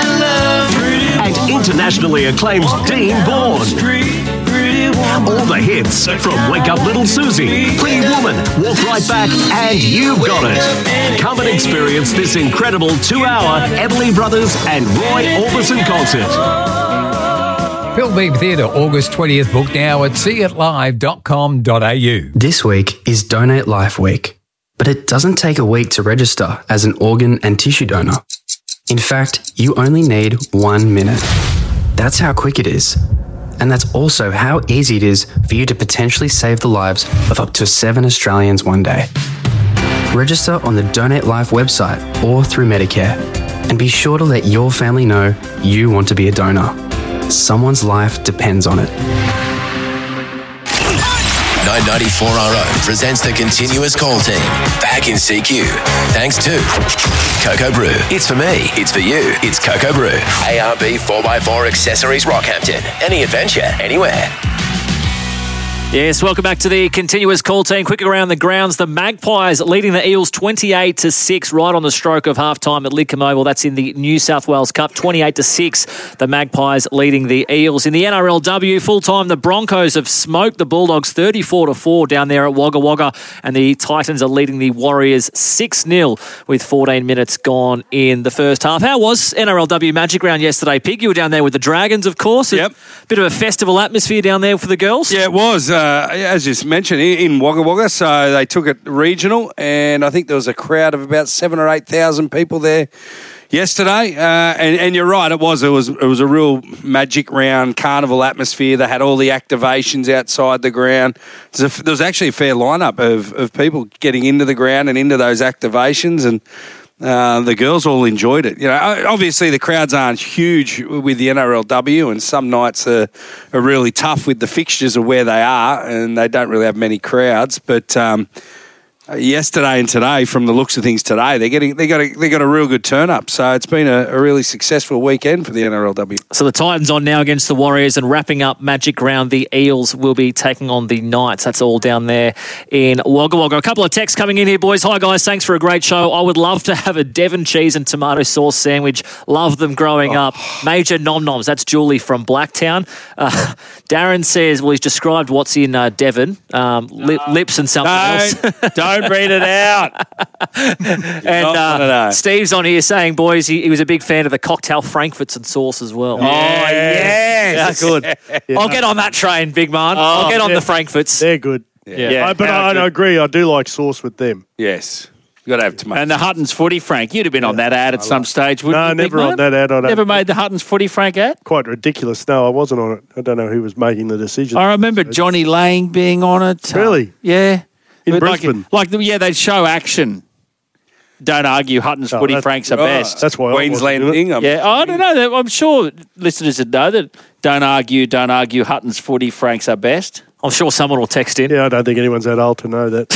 And internationally acclaimed Dean Bourne. All the hits from Wake Up Little Susie, Pretty Woman, Walk Right Back, and You've Got It. Come and experience this incredible two-hour Everly Brothers and Roy Orbison concert. Philbeam Theatre, August twentieth. Book now at see it live dot com dot a u. This week is Donate Life Week, but it doesn't take a week to register as an organ and tissue donor. In fact, you only need one minute. That's how quick it is. And that's also how easy it is for you to potentially save the lives of up to seven Australians one day. Register on the Donate Life website or through Medicare, and be sure to let your family know you want to be a donor. Someone's life depends on it. nine ninety-four R O presents the continuous call team. Back in C Q. Thanks to Cocoa Brew. It's for me. It's for you. It's Cocoa Brew. A R B four by four Accessories Rockhampton. Any adventure, anywhere. Yes, welcome back to the continuous call team. Quick around the grounds. The Magpies leading the Eels twenty-eight to six right on the stroke of half-time at Lidcombe Oval. That's in the New South Wales Cup, twenty-eight to six. The Magpies leading the Eels. In the N R L W, full-time, the Broncos have smoked the Bulldogs thirty-four to four down there at Wagga Wagga, and the Titans are leading the Warriors six nil with fourteen minutes gone in the first half. How was N R L W Magic Round yesterday, Pig? You were down there with the Dragons, of course. Yep. A bit of a festival atmosphere down there for the girls. Yeah, it was. Uh, as you mentioned, in Wagga Wagga, so they took it regional, and I think there was a crowd of about seven or eight thousand people there yesterday, uh, and, and you're right. It was it was it was a real magic round, carnival atmosphere. They had all the activations outside the ground. There was, a, there was actually a fair lineup of of people getting into the ground and into those activations, and uh, the girls all enjoyed it. You know, obviously the crowds aren't huge with the N R L W, and some nights are, are really tough with the fixtures of where they are, and they don't really have many crowds, but. Um, Yesterday and today, from the looks of things today, they're getting they got a, they got a real good turn up. So it's been a, a really successful weekend for the N R L W. So the Titans on now against the Warriors, and wrapping up Magic Round, the Eels will be taking on the Knights. That's all down there in Wagga Wagga. A couple of texts coming in here, boys. Hi guys, thanks for a great show. I would love to have a Devon cheese and tomato sauce sandwich. Love them growing oh. up. Major nom noms. That's Julie from Blacktown. Uh, Darren says, well, he's described what's in uh, Devon, um, lip, lips and something Don't, else. don't read it out. And uh, Steve's on here saying, boys, he, he was a big fan of the cocktail frankfurts and sauce as well. Oh, yes. Yeah, good. Yeah. I'll get on that train, big man. Oh, I'll get on yeah. the frankfurts. They're good. Yeah. Yeah. I, but I, I agree. I do like sauce with them. Yes. You got to have tomatoes. And the Hutton's Footy Frank. You'd have been on that ad at some stage, wouldn't No, you? never big on man? that ad. I don't- Never made the Hutton's Footy Frank ad? Quite ridiculous. No, I wasn't on it. I don't know who was making the decision. I remember Johnny Lang being on it. Really? Yeah. In But Brisbane? Like, like the, yeah, they'd show action. Don't argue Hutton's Oh, Footy that's- Franks are oh, best. that's why I wasn't Queensland in it. thing. I'm- Yeah, I don't know. I'm sure listeners would know that don't argue, don't argue Hutton's Footy Franks are best. I'm sure someone will text in. Yeah, I don't think anyone's that old to know that.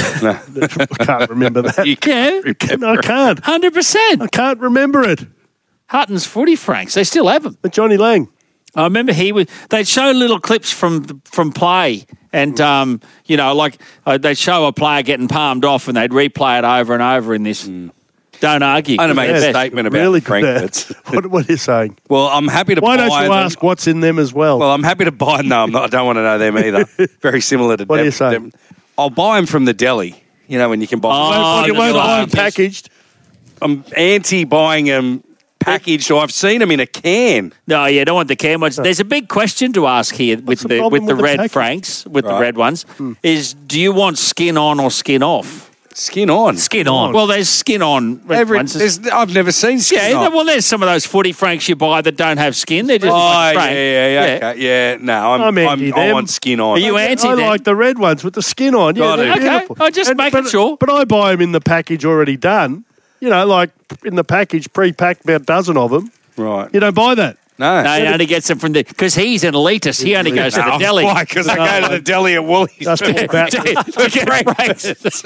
I can't remember that. You Yeah, No, I can't. one hundred percent. I can't remember it. Hutton's Footy Franks, they still have them. But Johnny Lang. I remember he would. They'd show little clips from from play, and um, you know, like uh, they'd show a player getting palmed off, and they'd replay it over and over in this. Don't argue. I'm going to make They're a best. statement about Really the good at frankfurts. what, what are you saying? Well, I'm happy to Why buy don't you them. ask what's in them as well? Well, I'm happy to buy. No, I'm not, I don't want to know them either. Very similar to. What are Dev- you saying? Dev- I'll buy them from the deli. You know when you can buy. Oh, you the won't buy them delights. packaged. I'm anti buying them packaged. So I've seen them in a can. No, you don't want the can ones. There's a big question to ask here with the the problem with the with the red package? franks, with the Right. red ones. Is do you want skin on or skin off? Skin on. Skin on. Well, there's skin on red Every, ones. there's- I've never seen skin Yeah, on. well, there's some of those footy franks you buy that don't have skin. They're just Oh, like yeah, frank. yeah, yeah, okay. yeah. No, I'm, I'm I'm, anti I them. want skin on. Are you I anti I them? like the red ones with the skin on. Yeah, Got they're it. Okay, beautiful. I'm just making but, sure. But I buy them in the package already done. You know, like in the package, pre-packed, about a dozen of them. Right. You don't buy that. No. No, he only gets them from the because he's an elitist. He only goes to the deli. Why? Because I go to the deli at Woolies. Just all battlers. to get franks.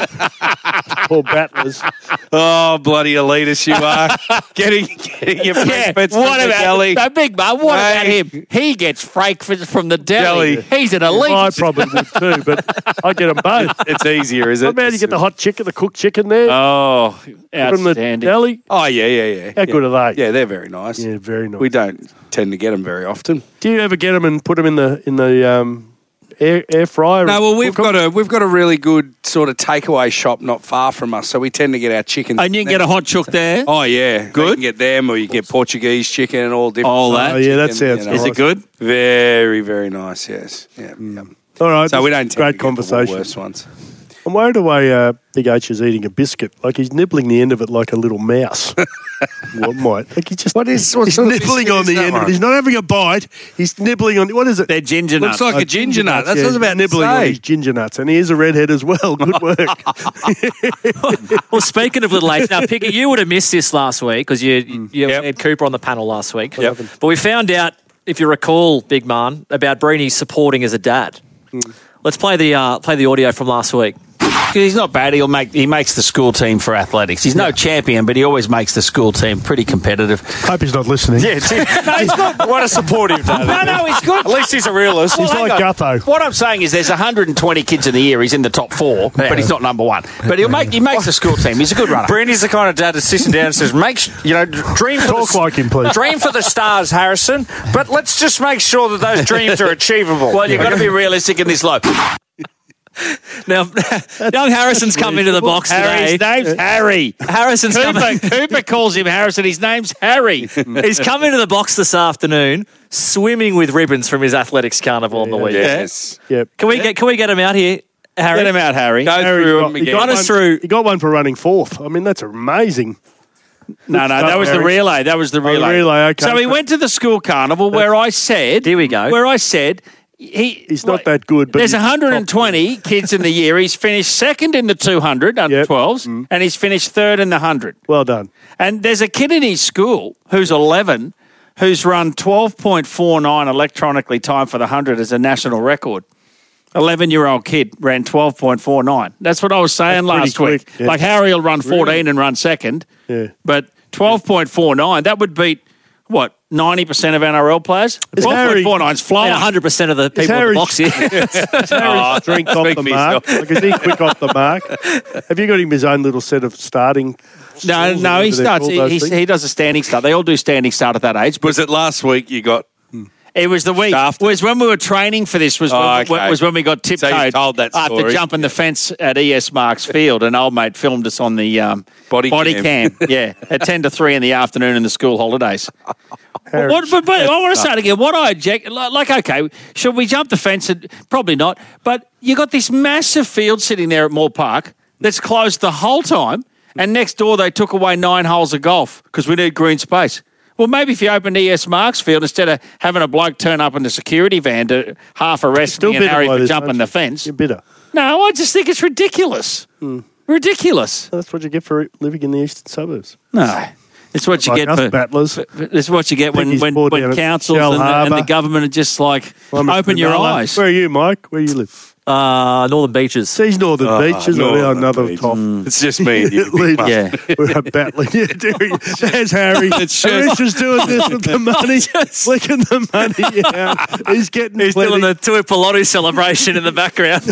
All battlers. Oh, bloody elitist you are. getting getting your Yeah, frankfurts what from the about deli. no, big man? What about Hey. him? He gets frankfurts from the deli. Deli. He's an I elitist. probably would too, but I get them both. It's easier, is How it? about you get the hot chicken, the cooked chicken there Oh, from the outstanding. deli? Oh, yeah, yeah, yeah. How yeah. good are they? Yeah, they're very nice. Yeah, very nice. We don't tend to get them very often. Do you ever get them and put them in the in the um, air air fryer? No, well, we've Cook 'em? got a we've got a really good sort of takeaway shop not far from us, so we tend to get our chicken. And you can get a hot chook there. Oh yeah, Good. You can get them, or you get Portuguese chicken and all different. All types that? of Oh, yeah, that chicken, sounds you know. Is it good? Very, very nice. Yes. Yeah. yeah. All right, So we don't this tend great to get the conversation. Woolworths ones. I'm worried away. Uh, Big H is eating a biscuit, like he's nibbling the end of it like a little mouse. What might? Like he just What is- what he's sort of nibbling biscuit on is the that end of one? it. He's not having a bite. He's nibbling on what is it? They're ginger nuts. Looks like Oh, a ginger nut. That's yeah, what I was about to nibbling on say. his ginger nuts, and he is a redhead as well. Good work. Well, speaking of Little H, now, Piggy, you would have missed this last week because you, you Yep. had Cooper on the panel last week. Yep. But we found out, if you recall, Big Man, about Breeny supporting as a dad. Let's play the uh, play the audio from last week. He's not bad. He'll make he makes the school team for athletics. He's no champion, but he always makes the school team pretty competitive. Hope he's not listening. Yeah, no, he's not. What a supportive dad. No, no, he's good. At least he's a realist. He's hang like on. Gutho. What I'm saying is, there's one hundred twenty kids in the year. He's in the top four, but he's not number one. But he'll make he makes the school team. He's a good runner. Brandy's the kind of dad that sits him down and says, "Make sh- you know, dream for Talk the, like him, please. dream for the stars, Harrison. But let's just make sure that those dreams are achievable." Well, you've got to be realistic in this life. Now, young Harrison's come into the box Harry, his today. name's Harry. Harrison's Cooper, come, Cooper calls him Harrison. His name's Harry. he's come into the box this afternoon, swimming with ribbons from his athletics carnival on the weekend. Yes. Yep. Can we get can we get him out here, Harry? Get him out, Harry. Go Harry through got, them he, again. got Run one, us through. he got one for running fourth. I mean, that's amazing. No, no, that was the relay. That was the Oh, the relay. relay, okay. So he went to the school carnival where I said, Here we go. Where I said he He's not that good, but there's he's one hundred twenty kids in the year. He's finished second in the two hundred under twelves, and he's finished third in the one hundred. Well done. And there's a kid in his school who's eleven who's run twelve point four nine electronically time for the one hundred as a national record. eleven-year-old kid ran twelve point four nine. That's what I was saying That's last pretty week. quick, yeah. Like Harry will run fourteen Really? and run second, Yeah. but twelve point four nine, that would beat, what, ninety percent of N R L players? twelve point four nine is flowing. one hundred percent of the people in the box here. Is Harry's drink off the mark? Like, is he quick off the mark? Have you got him his own little set of starting? No, stalls no, or he whatever they're starts. called, He, those he, things? he does a standing start. They all do standing start at that age. Was it last week you got? It was the week. Was when we were training for this. Was Oh, when, okay. was when we got So you tiptoed told that after story. jumping the fence at E S Marks Field, and old mate filmed us on the um, Body body cam. cam. Yeah, at ten to three in the afternoon in the school holidays. Harry, What, but, but I want to say it again. What I object, like, okay, should we jump the fence? And, probably not. But you got this massive field sitting there at Moore Park that's closed the whole time, and next door they took away nine holes of golf because we need green space. Well, maybe if you opened E S Marks Field, instead of having a bloke turn up in the security van to half arrest Still me and bitter Harry by for this, jumping aren't the you? fence. You're bitter. No, I just think it's ridiculous. Ridiculous. That's what you get for living in the eastern suburbs. No. It's what you Like get us for battlers. It's what you get when, Piggy's when, poured down when at councils Shell and the, and the Harbour. government are just like, I'm at open your Cronulla. eyes. Where are you, Mike? Where you live? Uh, Northern Beaches. These northern Oh, beaches Northern are another Beaches. top. It's just me and you. Lead- Yeah. We're battling. Yeah, doing- There's Harry. It's just- He's just doing this with the money, flicking the money out. He's getting He's plenty. doing the Tui Pilotu celebration in the background.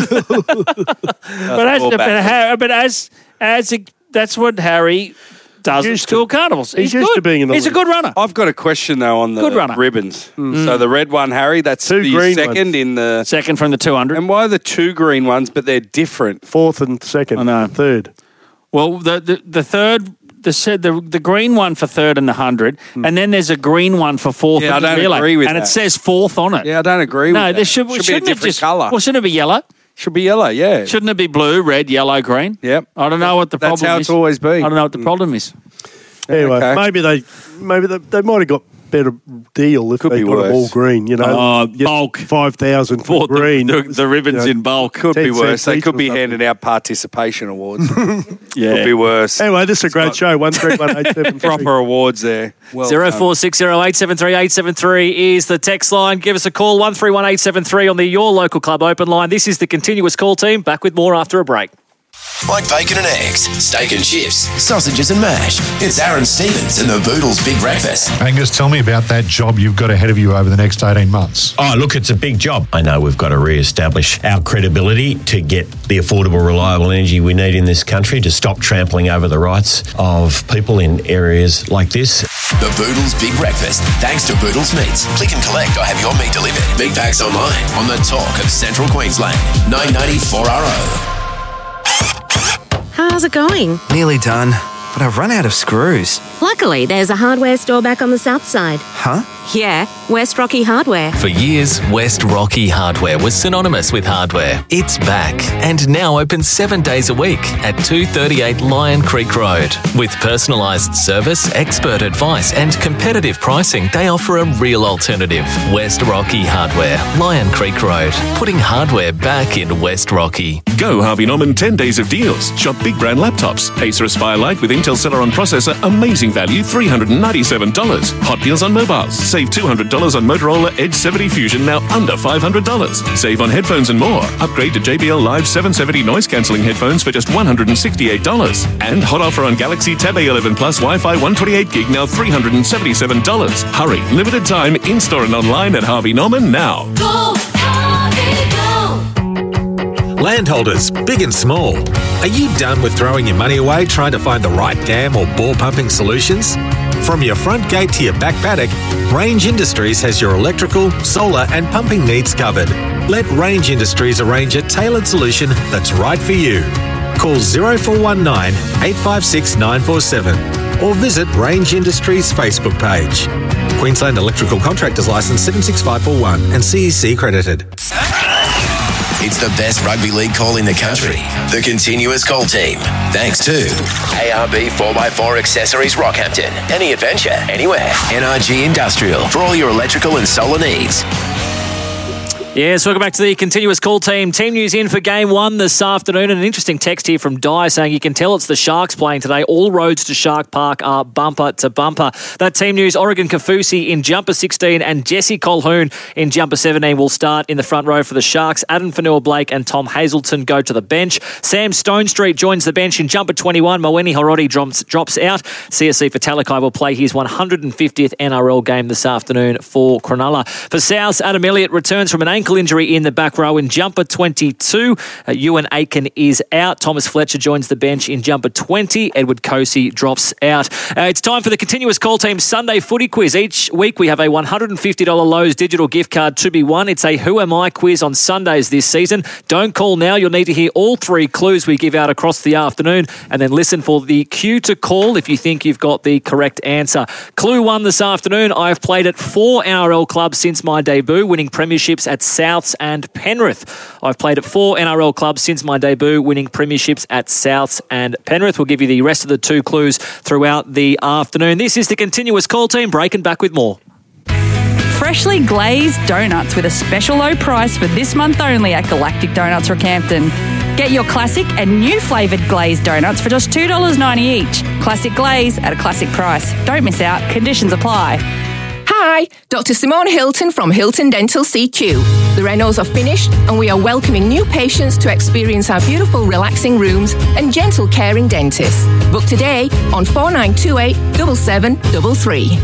But as, All but, back. Har- but as, as it, that's what Harry does at Used school to. carnivals. He's He's, used good. to being in the He's a league. good runner. I've got a question though on the Good runner. ribbons. So the red one, Harry, that's Two the green second ones. in the. Second from the two hundred. And why are the two green ones, but they're different? Fourth and second. I know. Third. Well, the, the, the third, the, se- the the green one for third and the hundred, and then there's a green one for fourth. Yeah, and I don't the relay, agree with and that. it says fourth on it. Yeah, I don't agree with no, that. there should, should be a shouldn't it different just, colour. Well, shouldn't it be yellow? Should be yellow, yeah. Shouldn't it be blue, red, yellow, green? Yep. I don't know what the That's problem how is. it's always been. I don't know what the problem is. Anyway, Okay. maybe they maybe they, they might have got better deal if Could they be got them all worse. Oh, green. You know, Get bulk. five thousand for Bought the- green. the, the ribbons You know, in bulk. Could be ten worse. cents They each could or be something. handing out participation awards. Yeah. Could be worse. Anyway, this is a great show. One three one eight seven three. Proper awards there. Well Zero done. four six zero eight seven three eight seven three is the text line. Give us a call one three one eight seven three on the Your Local Club open line. This is the continuous call team. Back with more after a break. Like bacon and eggs, steak and chips, sausages and mash. It's Aaron Stevens and the Boodles Big Breakfast. Angus, tell me about that job you've got ahead of you over the next eighteen months. Oh, look, it's a big job. I know we've got to re-establish our credibility to get the affordable, reliable energy we need in this country to stop trampling over the rights of people in areas like this. The Boodles Big Breakfast. Thanks to Boodles Meats. Click and collect or have your meat delivered. Big packs online on the talk of Central Queensland. nine ninety-four R O. How's it going? Nearly done, but I've run out of screws. Luckily, there's a hardware store back on the south side. Huh? Yeah, West Rocky Hardware. For years, West Rocky Hardware was synonymous with hardware. It's back and now open seven days a week at two thirty-eight Lion Creek Road. With personalised service, expert advice and competitive pricing, they offer a real alternative. West Rocky Hardware, Lion Creek Road, putting hardware back in West Rocky. Go Harvey Norman ten days of deals. Shop big brand laptops. Acer Aspire Lite with Intel Celeron processor, amazing value, three hundred ninety-seven dollars. Hot deals on mobiles. Save two hundred dollars on Motorola Edge seventy Fusion, now under five hundred dollars. Save on headphones and more. Upgrade to J B L Live seven seventy noise cancelling headphones for just one hundred sixty-eight dollars. And hot offer on Galaxy Tab A eleven Plus Wi-Fi one twenty-eight gig, now three hundred seventy-seven dollars. Hurry, limited time, in-store and online at Harvey Norman now. Go, Harvey, go. Landholders, big and small, are you done with throwing your money away trying to find the right dam or bore pumping solutions? From your front gate to your back paddock, Range Industries has your electrical, solar and pumping needs covered. Let Range Industries arrange a tailored solution that's right for you. Call zero four one nine, eight five six, nine four seven or visit Range Industries Facebook page. Queensland Electrical Contractors Licence seven six five four one and C E C credited. It's the best rugby league call in the country. The Continuous Call Team. Thanks to A R B four by four Accessories Rockhampton. Any adventure, anywhere. N R G Industrial for all your electrical and solar needs. Yes, welcome back to the Continuous Call Team. Team news in for game one this afternoon. And an interesting text here from Di saying you can tell it's the Sharks playing today. All roads to Shark Park are bumper to bumper. That team news, Oregon Kafusi in jumper sixteen and Jesse Colhoun in jumper seventeen will start in the front row for the Sharks. Adam Fanua-Blake and Tom Hazelton go to the bench. Sam Stonestreet joins the bench in jumper twenty-one. Moeni Horodi drops, drops out. C S C for Talakai will play his one hundred fiftieth N R L game this afternoon for Cronulla. For South, Adam Elliott returns from an ankle injury in the back row in jumper twenty-two. Uh, Ewan Aiken is out. Thomas Fletcher joins the bench in jumper twenty. Edward Kosey drops out. Uh, it's time for the Continuous Call Team Sunday Footy Quiz. Each week we have a one hundred fifty dollars Lowe's digital gift card to be won. It's a Who Am I quiz on Sundays this season. Don't call now. You'll need to hear all three clues we give out across the afternoon and then listen for the cue to call if you think you've got the correct answer. Clue one this afternoon. I've played at four N R L clubs since my debut, winning premierships at Souths and Penrith. I've played at four N R L clubs since my debut, winning premierships at Souths and Penrith. We'll give you the rest of the two clues throughout the afternoon. This is the Continuous Call Team, breaking back with more. Freshly glazed donuts with a special low price for this month only at Galactic Donuts Rockhampton. Get your classic and new flavoured glazed donuts for just two dollars ninety each. Classic glaze at a classic price. Don't miss out. Conditions apply. Hi, Doctor Simone Hilton from Hilton Dental C Q. The renos are finished and we are welcoming new patients to experience our beautiful relaxing rooms and gentle caring dentists. Book today on four nine two eight, seven seven three three.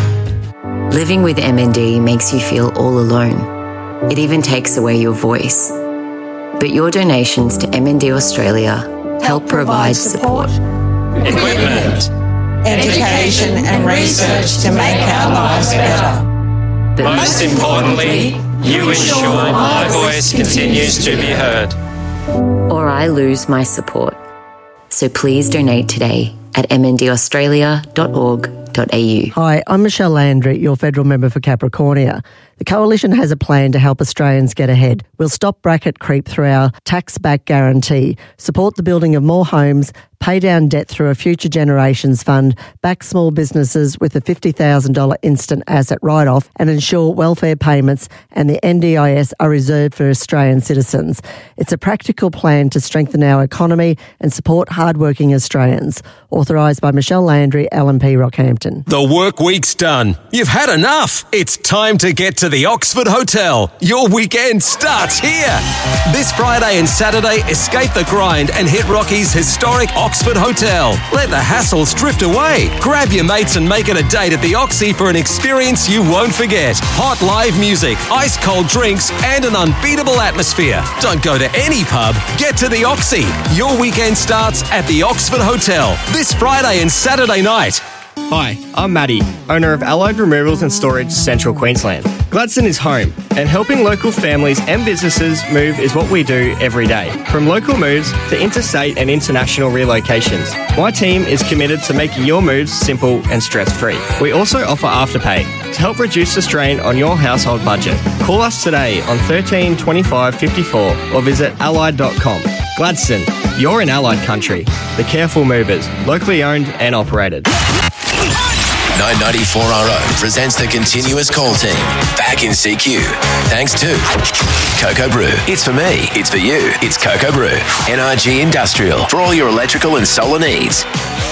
Living with M N D makes you feel all alone. It even takes away your voice. But your donations to M N D Australia help provide support. Equipment, education and research to make our lives better. But most importantly, you ensure my voice continues to be heard. Or I lose my support. So please donate today at m n d australia dot org dot a u. Hi, I'm Michelle Landry, your federal member for Capricornia. The Coalition has a plan to help Australians get ahead. We'll stop bracket creep through our tax-back guarantee, support the building of more homes, pay down debt through a Future Generations Fund, back small businesses with a fifty thousand dollars instant asset write-off, and ensure welfare payments and the N D I S are reserved for Australian citizens. It's a practical plan to strengthen our economy and support hard-working Australians. Authorised by Michelle Landry, L M P Rockhampton. The work week's done. You've had enough. It's time to get to the Oxford Hotel. Your weekend starts here. This Friday and Saturday, escape the grind and hit Rocky's historic Oxford Hotel. Let the hassles drift away. Grab your mates and make it a date at the Oxy for an experience you won't forget. Hot live music, ice cold drinks, and an unbeatable atmosphere. Don't go to any pub. Get to the Oxy. Your weekend starts at the Oxford Hotel this Friday and Saturday night. Hi, I'm Maddie, owner of Allied Removals and Storage, Central Queensland. Gladstone is home, and helping local families and businesses move is what we do every day. From local moves to interstate and international relocations, my team is committed to making your moves simple and stress-free. We also offer Afterpay to help reduce the strain on your household budget. Call us today on thirteen twenty-five fifty-four or visit allied dot com. Gladstone, you're in Allied country. The Careful Movers, locally owned and operated. nine ninety-four R O presents the Continuous Call Team. Back in C Q. Thanks to Cocoa Brew. It's for me. It's for you. It's Cocoa Brew. N R G Industrial for all your electrical and solar needs.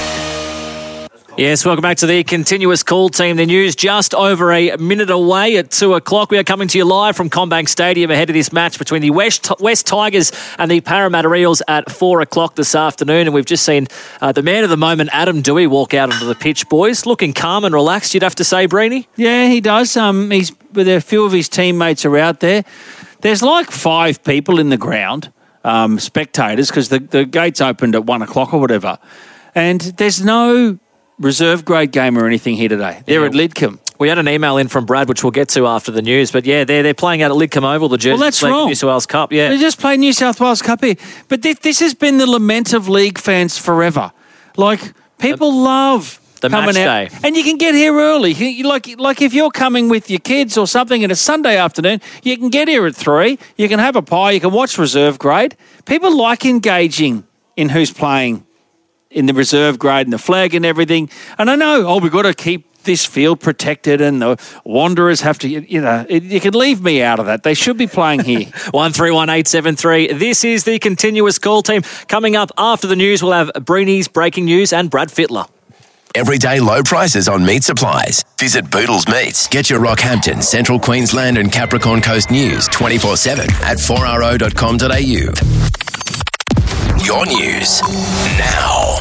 Yes, welcome back to the Continuous Call Team. The news just over a minute away at two o'clock. We are coming to you live from Combank Stadium ahead of this match between the West, West Tigers and the Parramatta Eels at four o'clock this afternoon. And we've just seen uh, the man of the moment, Adam Dewey, walk out onto the pitch, boys. Looking calm and relaxed, you'd have to say, Breeny? Yeah, he does. Um, he's with a few of his teammates are out there. There's like five people in the ground, um, spectators, because the, the gates opened at one o'clock or whatever. And there's no reserve grade game or anything here today. They're yeah. at Lidcombe. We had an email in from Brad, which we'll get to after the news. But yeah, they're, they're playing out at Lidcombe Oval, the Jersey well, that's wrong. New South Wales Cup. Yeah. They just played New South Wales Cup here. But th- this has been the lament of league fans forever. Like, people love The coming match out. day. And you can get here early. You- you- Like, like if you're coming with your kids or something and it's Sunday afternoon, you can get here at three. You can have a pie. You can watch reserve grade. People like engaging in who's playing in the reserve grade and the flag and everything. And I know, oh, we've got to keep this field protected and the Wanderers have to, you know, it, you can leave me out of that. They should be playing here. one three one eight seven three. This is the continuous call team. Coming up after the news, we'll have Breeny's breaking news and Brad Fittler. Everyday low prices on meat supplies. Visit Boodles Meats. Get your Rockhampton, Central Queensland and Capricorn Coast news twenty-four seven at four r o dot com dot a u. Your news now.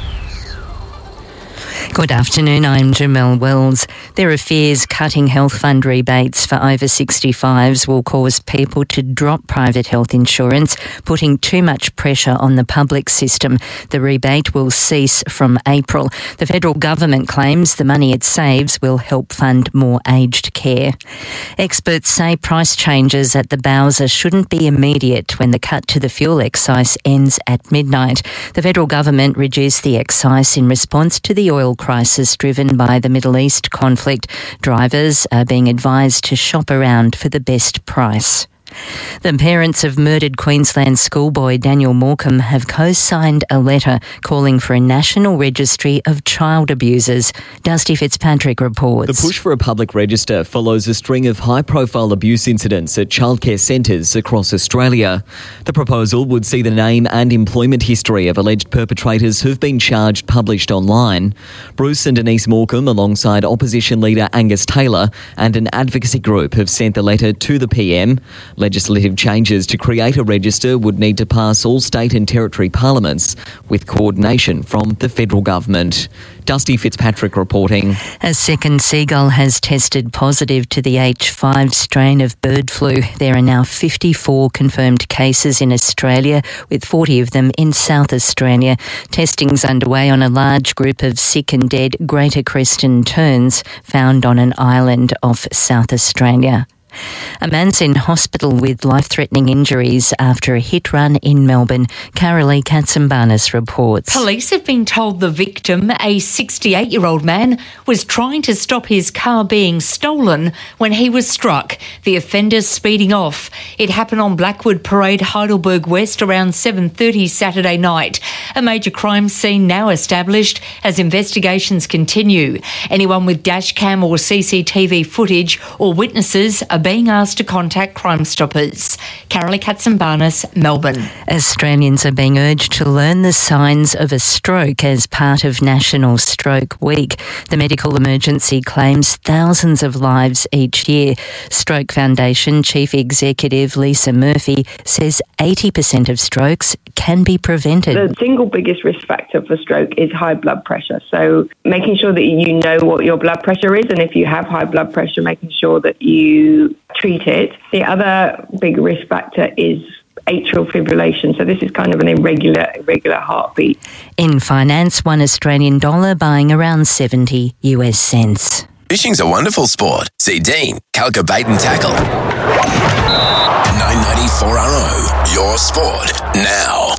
Good afternoon, I'm Jamelle Wells. There are fears cutting health fund rebates for over sixty-fives will cause people to drop private health insurance, putting too much pressure on the public system. The rebate will cease from April. The federal government claims the money it saves will help fund more aged care. Experts say price changes at the Bowser shouldn't be immediate when the cut to the fuel excise ends at midnight. The federal government reduced the excise in response to the oil crisis driven by the Middle East conflict. Drivers are being advised to shop around for the best price. The parents of murdered Queensland schoolboy Daniel Morecambe have co-signed a letter calling for a national registry of child abusers. Dusty Fitzpatrick reports. The push for a public register follows a string of high-profile abuse incidents at childcare centres across Australia. The proposal would see the name and employment history of alleged perpetrators who've been charged published online. Bruce and Denise Morecambe, alongside opposition leader Angus Taylor and an advocacy group, have sent the letter to the P M. Legislative changes to create a register would need to pass all state and territory parliaments with coordination from the federal government. Dusty Fitzpatrick reporting. A second seagull has tested positive to the H five strain of bird flu. There are now fifty-four confirmed cases in Australia, with forty of them in South Australia. Testing's underway on a large group of sick and dead Greater Creston terns found on an island off South Australia. A man's in hospital with life-threatening injuries after a hit run in Melbourne. Carolee Katsambanis reports. Police have been told the victim, a sixty-eight-year-old man, was trying to stop his car being stolen when he was struck, the offender speeding off. It happened on Blackwood Parade, Heidelberg West, around seven thirty Saturday night. A major crime scene now established as investigations continue. Anyone with dashcam or C C T V footage or witnesses are being asked to contact Crime Stoppers. Carolee Katsambanis, Melbourne. Australians are being urged to learn the signs of a stroke as part of National Stroke Week. The medical emergency claims thousands of lives each year. Stroke Foundation Chief Executive Lisa Murphy says eighty percent of strokes can be prevented. The single biggest risk factor for stroke is high blood pressure. So making sure that you know what your blood pressure is, and if you have high blood pressure, making sure that you treat it. The other big risk factor is atrial fibrillation. So this is kind of an irregular, irregular heartbeat. In finance, one Australian dollar buying around seventy US cents. Fishing's a wonderful sport. See Dean, Calca Bait and Tackle. nine ninety-four R O, your sport now.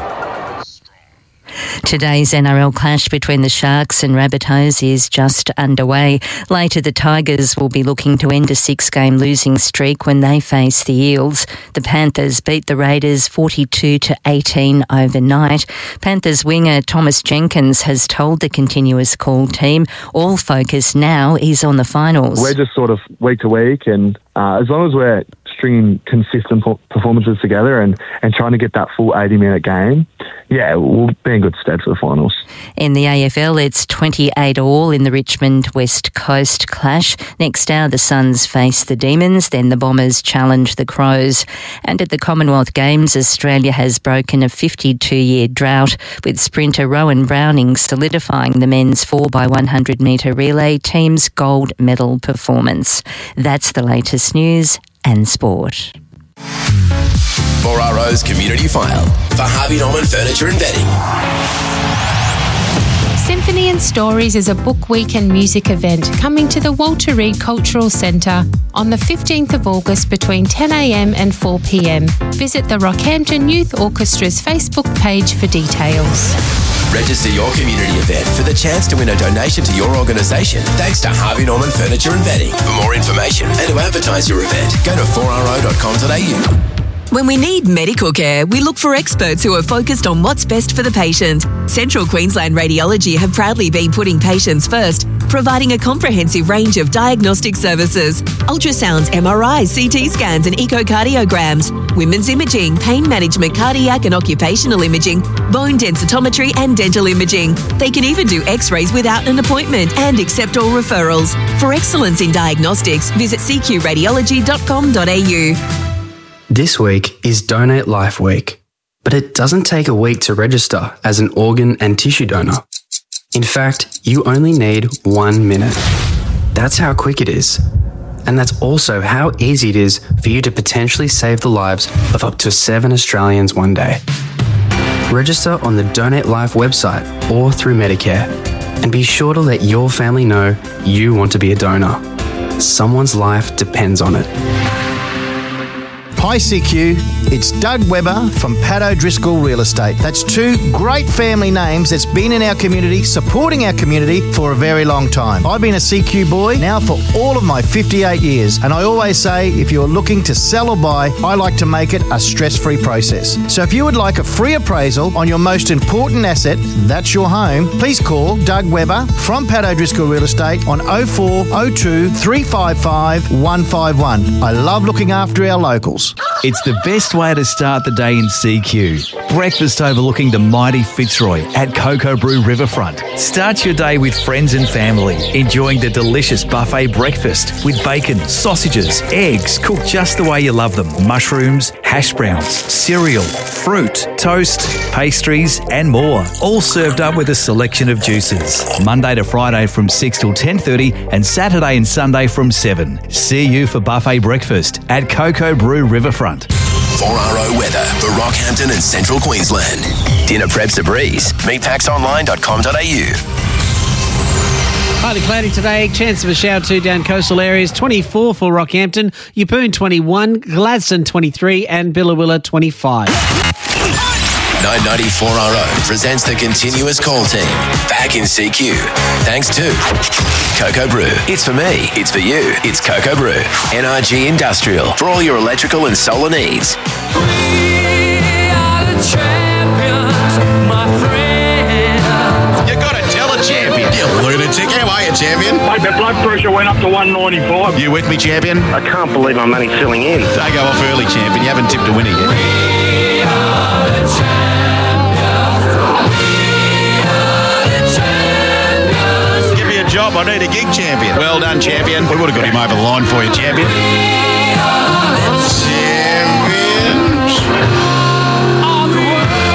Today's N R L clash between the Sharks and Rabbitohs is just underway. Later, the Tigers will be looking to end a six-game losing streak when they face the Eels. The Panthers beat the Raiders forty-two to eighteen overnight. Panthers winger Thomas Jenkins has told the continuous call team all focus now is on the finals. We're just sort of week to week, and uh, as long as we're stringing consistent performances together and, and trying to get that full eighty-minute game, yeah, we'll be in good stead for the finals. In the A F L, it's twenty-eight all in the Richmond West Coast clash. Next hour, the Suns face the Demons, then the Bombers challenge the Crows. And at the Commonwealth Games, Australia has broken a fifty-two-year drought, with sprinter Rowan Browning solidifying the men's four by one hundred metre relay team's gold medal performance. That's the latest news and sport. four R O's Community File for Harvey Norman Furniture and Bedding. Symphony and Stories is a book week and music event coming to the Walter Reed Cultural Centre on the fifteenth of August between ten a m and four p m. Visit the Rockhampton Youth Orchestra's Facebook page for details. Register your community event for the chance to win a donation to your organisation thanks to Harvey Norman Furniture and Bedding. For more information and to advertise your event, go to four r o dot com dot a u. When we need medical care, we look for experts who are focused on what's best for the patient. Central Queensland Radiology have proudly been putting patients first, providing a comprehensive range of diagnostic services: ultrasounds, M R Is, C T scans and echocardiograms, women's imaging, pain management, cardiac and occupational imaging, bone densitometry and dental imaging. They can even do x-rays without an appointment and accept all referrals. For excellence in diagnostics, visit c q radiology dot com dot a u. This week is Donate Life Week, but it doesn't take a week to register as an organ and tissue donor. In fact, you only need one minute. That's how quick it is. And that's also how easy it is for you to potentially save the lives of up to seven Australians one day. Register on the Donate Life website or through Medicare, and be sure to let your family know you want to be a donor. Someone's life depends on it. Hi C Q, it's Doug Webber from Pat O'Driscoll Real Estate. That's two great family names that's been in our community, supporting our community for a very long time. I've been a C Q boy now for all of my fifty-eight years, and I always say if you're looking to sell or buy, I like to make it a stress-free process. So if you would like a free appraisal on your most important asset, that's your home, please call Doug Webber from Pat O'Driscoll Real Estate on oh four oh two, three five five, one five one. I love looking after our locals. It's the best way to start the day in C Q. Breakfast overlooking the mighty Fitzroy at Cocoa Brew Riverfront. Start your day with friends and family, enjoying the delicious buffet breakfast with bacon, sausages, eggs cooked just the way you love them, mushrooms, hash browns, cereal, fruit, toast, pastries and more. All served up with a selection of juices. Monday to Friday from six till ten thirty and Saturday and Sunday from seven. See you for buffet breakfast at Cocoa Brew Riverfront. four R O weather for Rockhampton and Central Queensland. Dinner preps a breeze. meet pax online dot com dot a u. Partly cloudy today, chance of a shower too down coastal areas, twenty-four for Rockhampton, Yeppoon twenty-one, Gladstone twenty-three and Billawilla twenty-five. nine ninety-four R O presents the continuous call team. Back in C Q. Thanks to Cocoa Brew. It's for me. It's for you. It's Cocoa Brew. N R G Industrial. For all your electrical and solar needs. We are the champions, my friend. You gotta tell a champion. You lunatic. How are you, champion? Mate, my blood pressure went up to one ninety-five. You with me, champion? I can't believe I'm only filling in. Don't go off early, champion. You haven't tipped a winner yet. We are the champions. We are the champions. Give me a job. I need a gig, champion. Well done, champion. We would have got him over the line for you, champion. We are the Champions. of the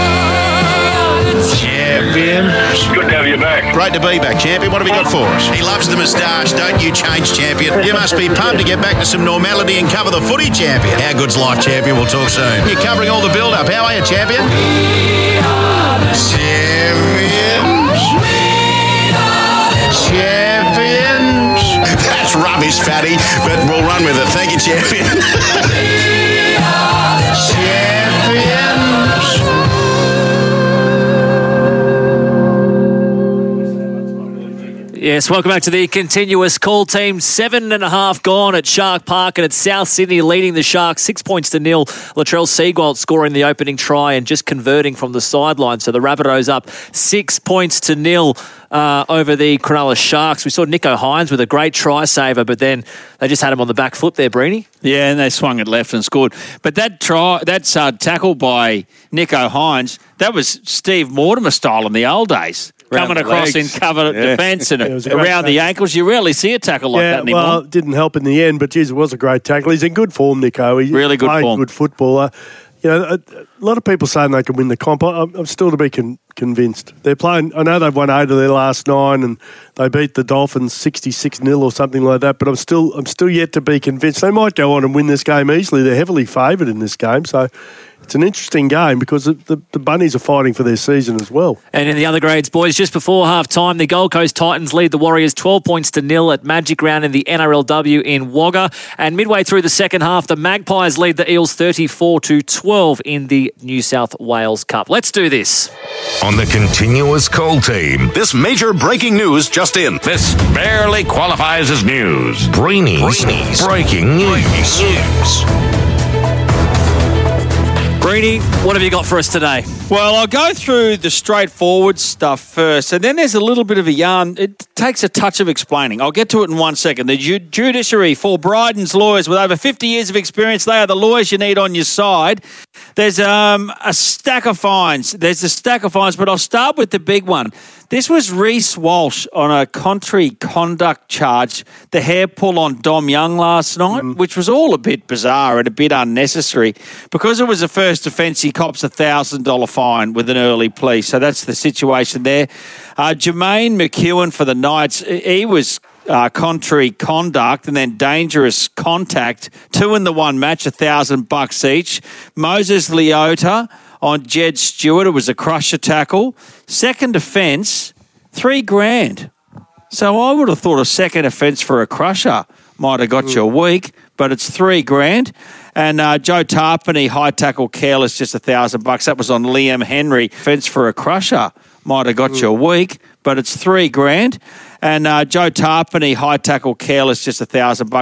world. Champions. Good to have you back. Great to be back, champion. What have you got for us? He loves the moustache. Don't you change, champion. You must be pumped to get back to some normality and cover the footy, champion. How good's life, champion? We'll talk soon. You're covering all the build-up. How are you, champion? We are the Champions. Champions. That's rubbish, fatty, but we'll run with it. Thank you, champion. Champions. Yes, welcome back to the continuous call team. Seven and a half gone at Shark Park, and it's South Sydney leading the Sharks six points to nil. Latrell Seagold scoring the opening try and just converting from the sideline. So the Rabbitohs up six points to nil uh, over the Cronulla Sharks. We saw Nico Hines with a great try saver, but then they just had him on the back foot there, Breeny. Yeah, and they swung it left and scored. But that try, that's uh, tackle by Nico Hines, that was Steve Mortimer style in the old days. Around Coming the across legs. in cover Yeah. defence and Yeah, it was a great around the tackle. ankles. You rarely see a tackle like yeah, that anymore. well, it didn't help in the end, but geez, it was a great tackle. He's in good form, Nico. He's Really good playing form. good footballer. You know, a, a lot of people saying they can win the comp. I'm, I'm still to be con- convinced. They're playing. I know they've won eight of their last nine, and they beat the Dolphins sixty-six nil or something like that. But I'm still, I'm still yet to be convinced. They might go on and win this game easily. They're heavily favoured in this game, so it's an interesting game because the, the, the Bunnies are fighting for their season as well. And in the other grades, boys, just before half-time, the Gold Coast Titans lead the Warriors twelve points to nil at Magic Round in the N R L W in Wagga. And midway through the second half, the Magpies lead the Eels thirty-four to twelve in the New South Wales Cup. Let's do this. On the Continuous Call Team, This major breaking news just in. this barely qualifies as news. Breeny's, Breeny's breaking news. Greeny, what have you got for us today? Well, I'll go through the straightforward stuff first, and then there's a little bit of a yarn. It takes a touch of explaining. I'll get to it in one second. The ju- judiciary for Bryden's lawyers with over fifty years of experience. They are the lawyers you need on your side. There's um, a stack of fines. There's a stack of fines, but I'll start with the big one. This was Reece Walsh on a contrary conduct charge, the hair pull on Dom Young last night, mm. which was all a bit bizarre and a bit unnecessary. Because it was a first offence, he cops a one thousand dollars fine with an early plea. So that's the situation there. Uh, Jermaine McEwen for the Knights, he was uh, contrary conduct and then dangerous contact. Two in the one match, a thousand bucks each. Moses Leota on Jed Stewart, it was a crusher tackle. Second offence, three grand. So I would have thought a second offence for a crusher might have got mm. you a week, but it's three grand. And uh, Joe Tarpany, high tackle careless, just a thousand bucks. That was on Liam Henry. Offence for a crusher might have got mm. you a week, but it's three grand. And uh, Joe Tarpany, high tackle careless, just a thousand bucks.